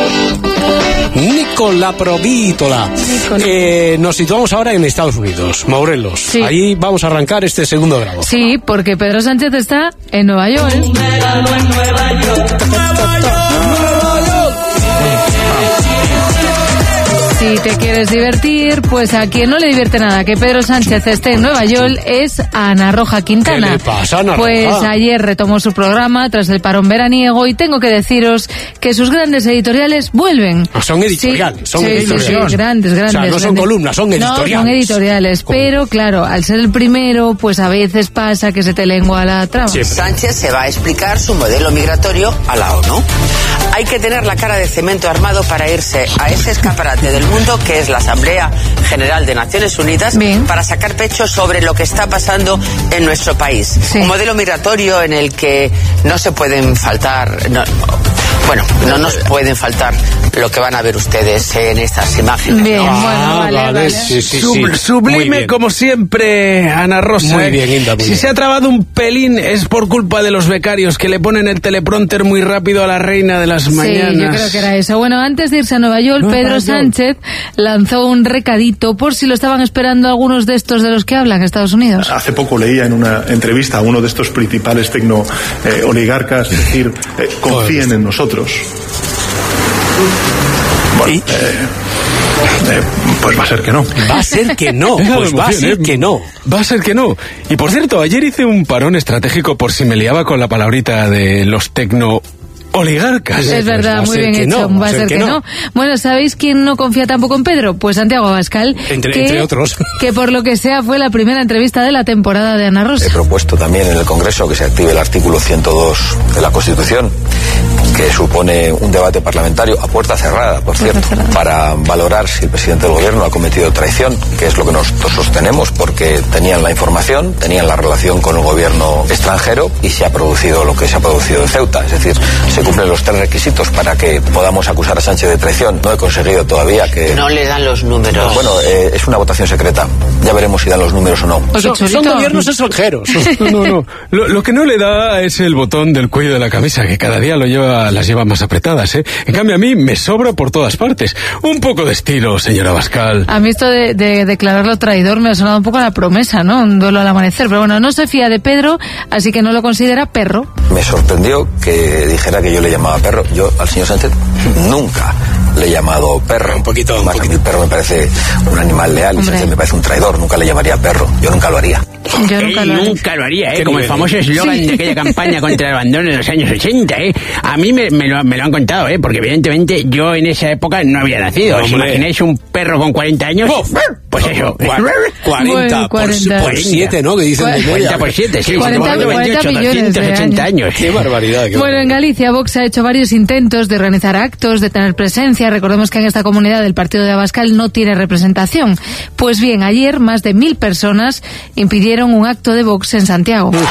Nicola Provítola. Eh, nos situamos ahora en Estados Unidos, Morelos. Sí. Ahí vamos a arrancar este segundo grado. Sí, porque Pedro Sánchez está en Nueva York. Si te quieres divertir, pues a quien no le divierte nada que Pedro Sánchez esté en Nueva York es a Ana Roja Quintana. ¿Qué le pasa, Ana Pues Roja? ayer retomó su programa tras el parón veraniego y tengo que deciros que sus grandes editoriales vuelven. Ah, son editorial, sí, son sí, editorial. Sí, sí, grandes, grandes. O sea, no son grandes. columnas, son editoriales. No, son editoriales, pero claro, al ser el primero, pues a veces pasa que se te lengua la trama. Siempre. Sánchez se va a explicar su modelo migratorio a la ONU. Hay que tener la cara de cemento armado para irse a ese escaparate del mundo que es la Asamblea General de Naciones Unidas. Bien. Para sacar pecho sobre lo que está pasando en nuestro país. Sí. Un modelo migratorio en el que no se pueden faltar... No, bueno, no nos pueden faltar lo que van a ver ustedes en estas imágenes. Bien, ¿no? bueno, Ah, vale, vale, vale. sí, sí, Sub- sí. Muy Sublime bien. como siempre, Ana Rosa. Muy ¿eh? bien, Inda, muy si bien. se ha trabado un pelín es por culpa de los becarios que le ponen el teleprompter muy rápido a la reina de las Sí, mañanas. yo creo que era eso. Bueno, antes de irse a Nueva York, Nueva Pedro York. Sánchez lanzó un recadito por si lo estaban esperando algunos de estos de los que hablan Estados Unidos. Hace poco leía en una entrevista a uno de estos principales tecno eh, oligarcas decir, eh, confíen en nosotros. Bueno, eh, Eh, pues va a ser que no. Va a ser que no. Pues Pues va a ser que no. Va a ser que no. Y por cierto, ayer hice un parón estratégico por si me liaba con la palabrita de los tecno... oligarcas. Es verdad, Pues muy bien hecho. no, va a ser que, que no. no. Bueno, ¿sabéis quién no confía tampoco en Pedro? Pues Santiago Abascal. Entre, que, entre otros. Que por lo que sea fue la primera entrevista de la temporada de Ana Rosa. He propuesto también en el Congreso que se active el artículo ciento dos de la Constitución, que supone un debate parlamentario a puerta cerrada, por cierto, cerrada. para valorar si el presidente del gobierno ha cometido traición, que es lo que nosotros sostenemos, porque tenían la información, tenían la relación con el gobierno extranjero y se ha producido lo que se ha producido en Ceuta. Es decir, se cumplen los tres requisitos para que podamos acusar a Sánchez de traición. No he conseguido todavía que... No le dan los números. Bueno, eh, es una votación secreta. Ya veremos si dan los números o no. O sea, son, son gobiernos extranjeros. No, no, no. Lo, lo que no le da es el botón del cuello de la camisa, que cada día lo lleva, las lleva más apretadas, ¿eh? En cambio, a mí me sobra por todas partes. Un poco de estilo, señora Abascal. A mí esto de, de declararlo traidor me ha sonado un poco a la promesa, ¿no? Un duelo al amanecer. Pero bueno, no se fía de Pedro, así que no lo considera perro. Me sorprendió que dijera que yo le llamaba perro. Yo al señor Sánchez nunca le he llamado perro. Un poquito. Más que mi perro me parece un animal leal. Hombre. Y Sánchez me parece un traidor. Nunca le llamaría perro. Yo nunca lo haría. Yo nunca Él lo, nunca lo haría, ¿eh? Como el famoso eslogan sí. de aquella campaña contra el abandono en los años ochenta, ¿eh? A mí me, me, lo, me lo han contado, ¿eh? Porque evidentemente yo en esa época no había nacido. ¿Os imagináis un perro con cuarenta años? Oh, pues eso. cuarenta por siete, ¿no? Que dicen cuarenta por siete, sí. cuarenta, cuarenta millones de años. años. Qué barbaridad. Qué bueno, en Galicia Vox ha hecho varios intentos de organizar actos, de tener presencia. Recordemos que en esta comunidad el partido de Abascal no tiene representación. Pues bien, ayer más de mil personas impidieron un acto de Vox en Santiago. Uh.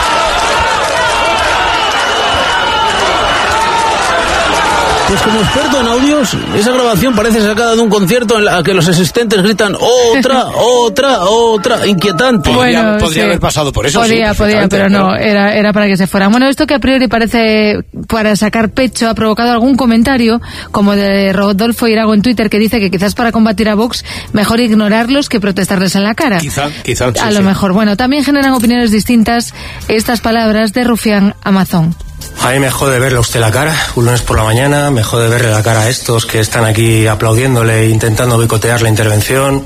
Pues como experto en audios, esa grabación parece sacada de un concierto en la que los asistentes gritan otra, otra, otra, inquietante. Podría, bueno, podría sí. haber pasado por eso. Podía, sí, podía, pero no, era, era para que se fueran. Bueno, esto que a priori parece para sacar pecho ha provocado algún comentario, como de Rodolfo Irago en Twitter, que dice que quizás para combatir a Vox mejor ignorarlos que protestarles en la cara. Quizá, quizá. Sí, a lo sí. mejor. Bueno, también generan opiniones distintas estas palabras de Rufián Amazon. A mí me jode verle a usted la cara, un lunes por la mañana, me jode verle la cara a estos que están aquí aplaudiéndole e intentando boicotear la intervención,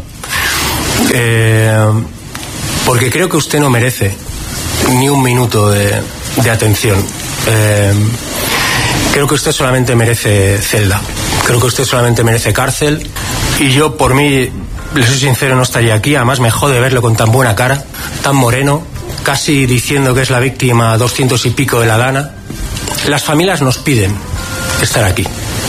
eh, porque creo que usted no merece ni un minuto de, de atención. Eh, creo que usted solamente merece celda, creo que usted solamente merece cárcel, y yo por mí, le soy sincero, no estaría aquí. Además me jode verlo con tan buena cara, tan moreno, casi diciendo que es la víctima doscientos y pico de la gana. Las familias nos piden estar aquí.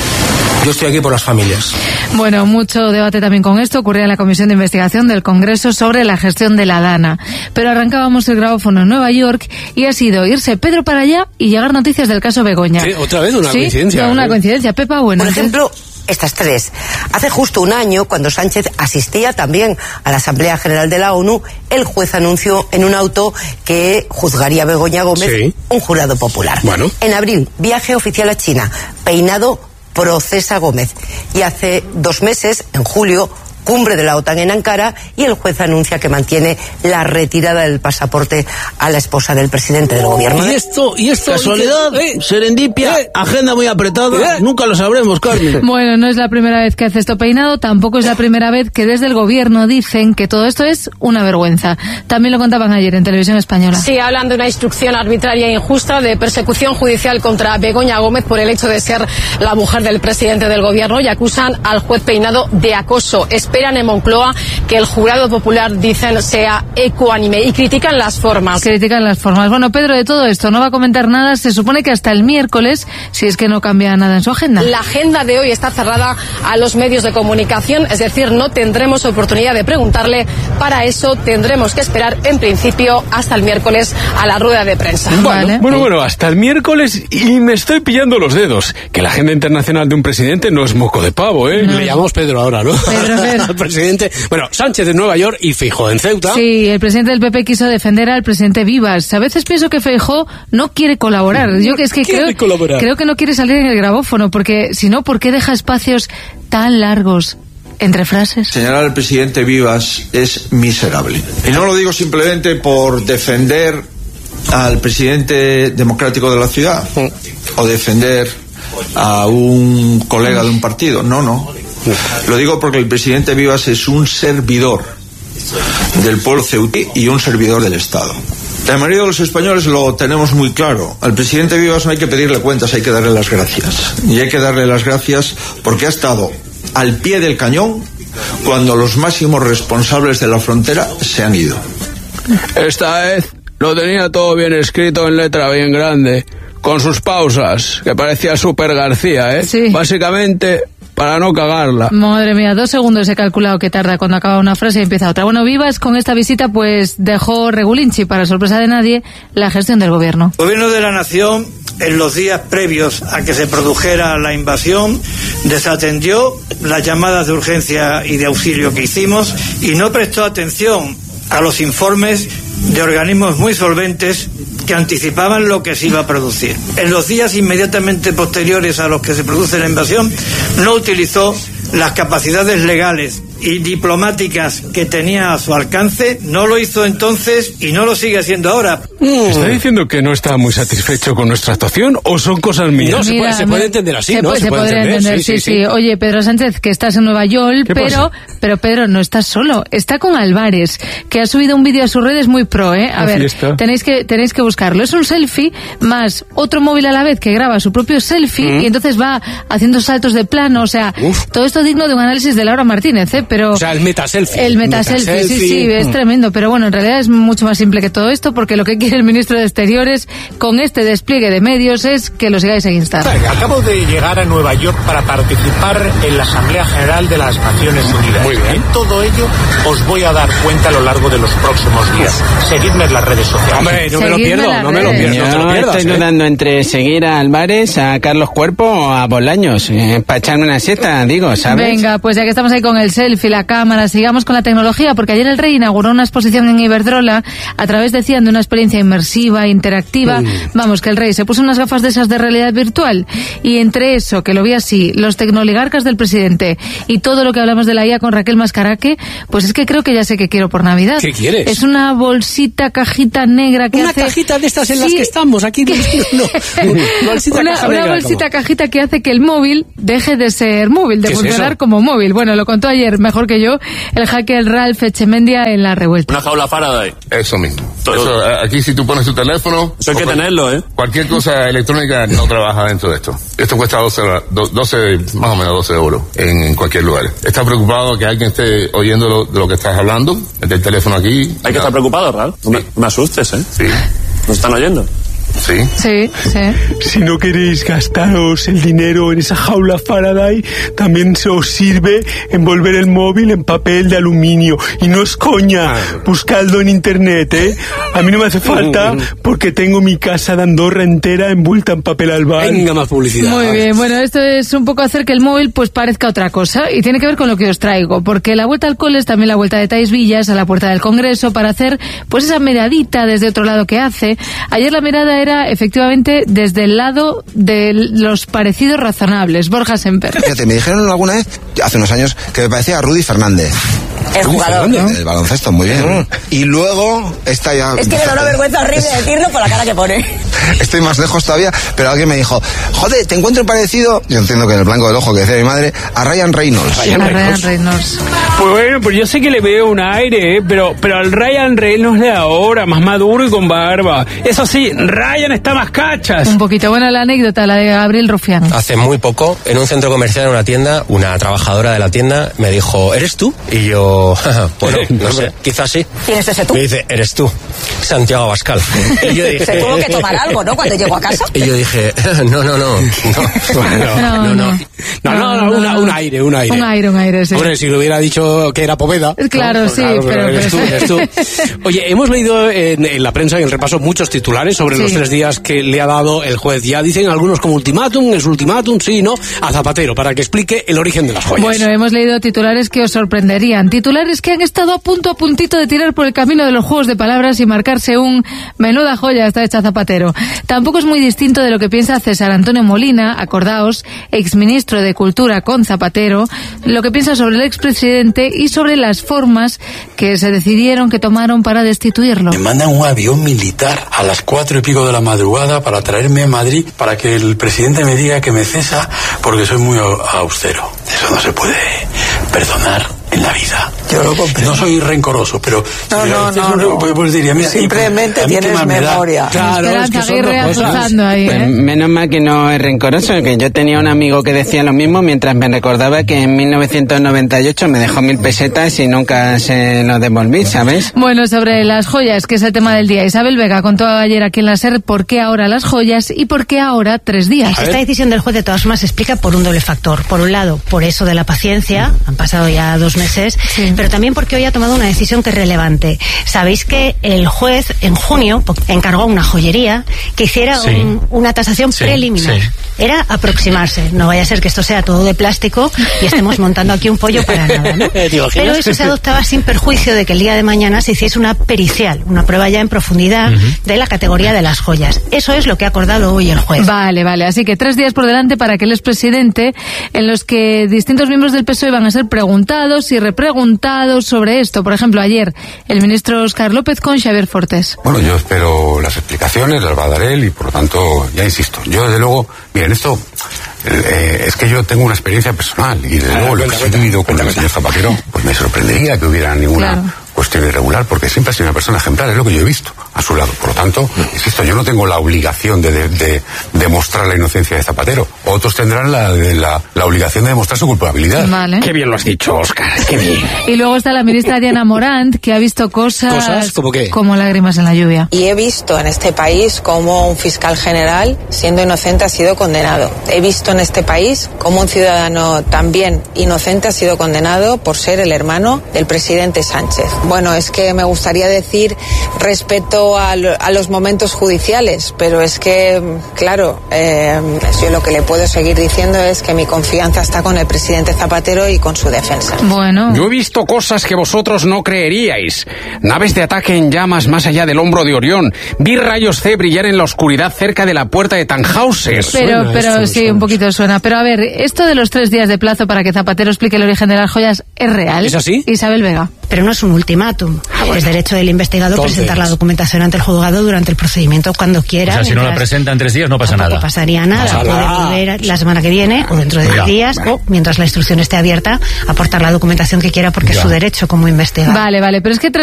Yo estoy aquí por las familias. Bueno, mucho debate también con esto ocurría en la Comisión de Investigación del Congreso sobre la gestión de la Dana. Pero arrancábamos el grabófono en Nueva York y ha sido irse Pedro para allá y llegar noticias del caso Begoña. Sí, otra vez una ¿Sí? coincidencia. Una ¿eh? coincidencia. Pepa, bueno. Por ejemplo, estas tres. Hace justo un año, cuando Sánchez asistía también a la Asamblea General de la ONU, el juez anunció en un auto que juzgaría a Begoña Gómez sí. un jurado popular. Bueno. En abril, viaje oficial a China, peinado procesa Gómez. Y hace dos meses, en julio, cumbre de la OTAN en Ankara, y el juez anuncia que mantiene la retirada del pasaporte a la esposa del presidente del gobierno. ¿Y esto? ¿Y esto? Casualidad, ¿Eh? serendipia, ¿Eh? agenda muy apretada, ¿Eh? Nunca lo sabremos, Carmen. Bueno, no es la primera vez que hace esto peinado, tampoco es la primera vez que desde el gobierno dicen que todo esto es una vergüenza. También lo contaban ayer en Televisión Española. Sí, hablan de una instrucción arbitraria e injusta de persecución judicial contra Begoña Gómez por el hecho de ser la mujer del presidente del gobierno, y acusan al juez peinado de acoso. Esperan en Moncloa que el jurado popular, dicen, sea ecuánime, y critican las formas. Critican las formas. Bueno, Pedro de todo esto no va a comentar nada, se supone que hasta el miércoles, si es que no cambia nada en su agenda. La agenda de hoy está cerrada a los medios de comunicación, es decir, no tendremos oportunidad de preguntarle. Para eso tendremos que esperar, en principio, hasta el miércoles a la rueda de prensa. Bueno, vale. bueno, bueno, hasta el miércoles, y me estoy pillando los dedos, que la agenda internacional de un presidente no es moco de pavo, ¿eh? No. Le llamamos Pedro ahora, ¿no? Pedro, Pedro. presidente. Bueno, Sánchez en Nueva York y Feijóo en Ceuta. Sí, el presidente del P P quiso defender al presidente Vivas. A veces pienso que Feijóo no quiere colaborar. Yo que es que creo, creo que no quiere salir en el grabófono, porque si no, ¿por qué deja espacios tan largos entre frases? Señalar al presidente Vivas es miserable. Y no lo digo simplemente por defender al presidente democrático de la ciudad o defender a un colega de un partido. No, no. Lo digo porque el presidente Vivas es un servidor del pueblo ceutí y un servidor del Estado. La mayoría de los españoles lo tenemos muy claro. Al presidente Vivas no hay que pedirle cuentas, hay que darle las gracias. Y hay que darle las gracias porque ha estado al pie del cañón cuando los máximos responsables de la frontera se han ido. Esta vez lo tenía todo bien escrito en letra bien grande, con sus pausas, que parecía Super García, ¿eh? Sí. Básicamente, para no cagarla. Madre mía, dos segundos he calculado que tarda cuando acaba una frase y empieza otra. Bueno, Vivas con esta visita pues dejó regulinchi, para sorpresa de nadie, la gestión del gobierno. El gobierno de la nación, en los días previos a que se produjera la invasión, desatendió las llamadas de urgencia y de auxilio que hicimos y no prestó atención a los informes de organismos muy solventes que anticipaban lo que se iba a producir. En los días inmediatamente posteriores a los que se produce la invasión, no utilizó las capacidades legales y diplomáticas que tenía a su alcance, no lo hizo entonces y no lo sigue haciendo ahora. ¿Está diciendo que no está muy satisfecho con nuestra actuación o son cosas mías? No, se, Mira, puede, se puede entender así, se ¿no? Puede, se, se puede podría entender, entender, sí, sí, sí. sí. Oye, Pedro Sánchez, que estás en Nueva York, pero, pasa? pero Pedro, no estás solo, está con Álvarez, que ha subido un vídeo a sus redes muy pro, ¿eh? A La ver, fiesta. tenéis que tenéis que buscarlo. Es un selfie más otro móvil a la vez que graba su propio selfie Mm. y entonces va haciendo saltos de plano, o sea, Uf. todo esto digno de un análisis de Laura Martínez, ¿eh? Pero O sea, el metaselfie. el metaselfie, sí, sí, es Mm. tremendo, pero bueno, en realidad es mucho más simple que todo esto, porque lo que quiere el ministro de Exteriores con este despliegue de medios es que lo sigáis en Instagram. Acabo de llegar a Nueva York para participar en la Asamblea General de las Naciones Unidas. Muy bien. En todo ello os voy a dar cuenta a lo largo de los próximos días. Seguidme en las redes sociales. Hombre, no me lo Seguidme pierdo, las no me lo redes. pierdo, no te lo Yo pierdas, estoy ¿eh? dudando entre seguir a Álvarez, a Carlos Cuerpo o a Bolaños, eh, para echarme una siesta, digo, ¿sabes? Venga, pues ya que estamos ahí con el selfie, la cámara, sigamos con la tecnología, porque ayer el rey inauguró una exposición en Iberdrola a través, decían, de una experiencia inmersiva, interactiva. Mm. Vamos, que el rey se puso unas gafas de esas de realidad virtual y entre eso, que lo vi así, los tecnoligarcas del presidente y todo lo que hablamos de la I A con Raquel Mascaraque, pues es que creo que ya sé qué quiero por Navidad. ¿Qué quieres? Es una bolsita, cajita negra que Una hace... cajita de estas en las Sí. que estamos, aquí no, no, no. Bolsita, una, caja una negra, bolsita ¿cómo? cajita que hace que el móvil deje de ser móvil, de ¿Qué es funcionar eso? como móvil. Bueno, lo contó ayer, mejor que yo, el hacker Ralph Echemendia en La Revuelta. Una jaula Faraday. Eso mismo. Eso, eh, aquí si tú pones tu teléfono... Eso hay que cual- tenerlo, ¿eh? Cualquier cosa electrónica no trabaja dentro de esto. Esto cuesta doce, do- doce más o menos doce euros en, en cualquier lugar. ¿Estás preocupado que alguien esté oyendo lo, de lo que estás hablando? Mete el teléfono aquí. Hay que estar preocupado, Ral. No me, me asustes, ¿eh? Sí. ¿Nos están oyendo? Sí. Sí, sí. Si no queréis gastaros el dinero en esa jaula Faraday, también se os sirve envolver el móvil en papel de aluminio. Y no es coña, buscadlo en internet, ¿eh? A mí no me hace falta porque tengo mi casa de Andorra entera envuelta en papel albal. Venga, más publicidad. Muy bien, bueno, esto es un poco hacer que el móvil pues parezca otra cosa y tiene que ver con lo que os traigo, porque la vuelta al cole es también la vuelta de Thais Villas a la puerta del Congreso para hacer pues esa miradita desde otro lado que hace. Ayer la mirada era efectivamente desde el lado de los parecidos razonables. Borja Semper. Fíjate, me dijeron alguna vez, hace unos años, que me parecía a Rudy Fernández. El jugador, ¿no? El baloncesto, muy bien. Y luego, esta ya... Es que me da una vergüenza horrible decirlo por la cara que pone. Estoy más lejos todavía, pero alguien me dijo, joder, te encuentro parecido, yo entiendo que en el blanco del ojo que decía mi madre, a Ryan Reynolds. A Ryan Reynolds. Pues bueno, pues yo sé que le veo un aire, ¿eh? pero, pero al Ryan Reynolds de ahora, más maduro y con barba. Eso sí, Ryan está más cachas. Un poquito. Bueno, la anécdota, la de Gabriel Rufián. Hace muy poco, en un centro comercial, en una tienda, una trabajadora de la tienda me dijo, ¿eres tú? Y yo, bueno, no sé, quizás sí. ¿Quién es ese tú? Me dice, ¿eres tú? Santiago Abascal. Y yo dije... Se tuvo que tomar algo, ¿no? Cuando llegó a casa. Y yo dije, no, no, no. No, no, no. No, no, no, una- un aire, un aire. Un aire, un aire, sí. Hombre, si le hubiera dicho que era Poveda. Claro, ¿no? sí, Claro, pero- eres pero- tú, eres tú. Oye, hemos leído en, en la prensa y en el repaso muchos titulares sobre Sí. los tres días que le ha dado el juez. Ya dicen algunos como ultimátum, es ultimátum, sí, no, a Zapatero, para que explique el origen de las joyas. Bueno, hemos leído titulares que os sorprenderían. Titulares que han estado a punto, a puntito de tirar por el camino de los juegos de palabras y marcar sacarse un menuda joya está hecha Zapatero. Tampoco es muy distinto de lo que piensa César Antonio Molina, acordaos, exministro de Cultura con Zapatero, lo que piensa sobre el expresidente y sobre las formas que se decidieron que tomaron para destituirlo. Me mandan un avión militar a las cuatro y pico de la madrugada para traerme a Madrid para que el presidente me diga que me cesa porque soy muy austero. Eso no se puede perdonar en la vida. Yo lo comprendo. No soy rencoroso, pero no, si no, no, no, pues, pues diría, mira, simplemente tienes memoria. Claro, es que son dos cosas. Ahí, ¿eh? Pues menos mal que no es rencoroso, que yo tenía un amigo que decía lo mismo mientras me recordaba que en mil novecientos noventa y ocho me dejó mil pesetas y nunca se lo devolví, ¿sabes? Bueno, sobre las joyas, que es el tema del día, Isabel Vega contó ayer aquí en la SER por qué ahora las joyas y por qué ahora tres días. Esta decisión del juez de todas formas se explica por un doble factor. Por un lado, por eso de la paciencia, han pasado ya dos meses, sí. Pero también porque hoy ha tomado una decisión que es relevante. Sabéis que el juez en junio encargó a una joyería que hiciera sí. un, una tasación sí, preliminar. Sí. Era aproximarse. No vaya a ser que esto sea todo de plástico y estemos montando aquí un pollo para nada, ¿no? Pero eso se adoptaba sin perjuicio de que el día de mañana se hiciese una pericial, una prueba ya en profundidad uh-huh. de la categoría de las joyas. Eso es lo que ha acordado hoy el juez. Vale, vale. Así que tres días por delante para que el expresidente, en los que distintos miembros del P S O E van a ser preguntados y repreguntados sobre esto. Por ejemplo, ayer el ministro Óscar López con Xavier Fortes. Bueno, yo espero las explicaciones, las va a dar él y por lo tanto, ya insisto, yo desde luego, miren, esto eh, es que yo tengo una experiencia personal y desde luego lo que he vivido con el señor Zapatero, pues me sorprendería que hubiera ninguna claro. cuestión irregular, porque siempre ha sido una persona ejemplar, es lo que yo he visto a su lado. Por lo tanto, insisto, yo no tengo la obligación de, de, de demostrar la inocencia de Zapatero. Otros tendrán la, de, la, la obligación de demostrar su culpabilidad. Vale. Qué bien lo has dicho, Óscar, qué bien. Y luego está la ministra Diana Morant, que ha visto cosas, ¿Cosas? ¿Cómo qué? como lágrimas en la lluvia. Y he visto en este país cómo un fiscal general, siendo inocente, ha sido condenado. He visto en este país cómo un ciudadano también inocente ha sido condenado por ser el hermano del presidente Sánchez. Bueno, es que me gustaría decir respeto a, lo, a los momentos judiciales, pero es que, claro, eh, yo lo que le puedo seguir diciendo es que mi confianza está con el presidente Zapatero y con su defensa. Bueno. Yo he visto cosas que vosotros no creeríais. Naves de ataque en llamas más allá del hombro de Orión. Vi rayos C brillar en la oscuridad cerca de la puerta de Tannhauser. Pero, pero esto, sí, suena. un poquito suena. Pero a ver, esto de los tres días de plazo para que Zapatero explique el origen de las joyas, ¿es real? ¿Es así? Isabel Vega. Pero no es un ultimátum. Ah, bueno. Es derecho del investigado Entonces. presentar la documentación ante el juzgado durante el procedimiento cuando quiera. O sea, si no la presenta en tres días no pasa nada. No pasaría nada. Puede volver la semana que viene o dentro de diez días vale. o mientras la instrucción esté abierta aportar la documentación que quiera porque ya. es su derecho como investigador. Vale, vale, pero es que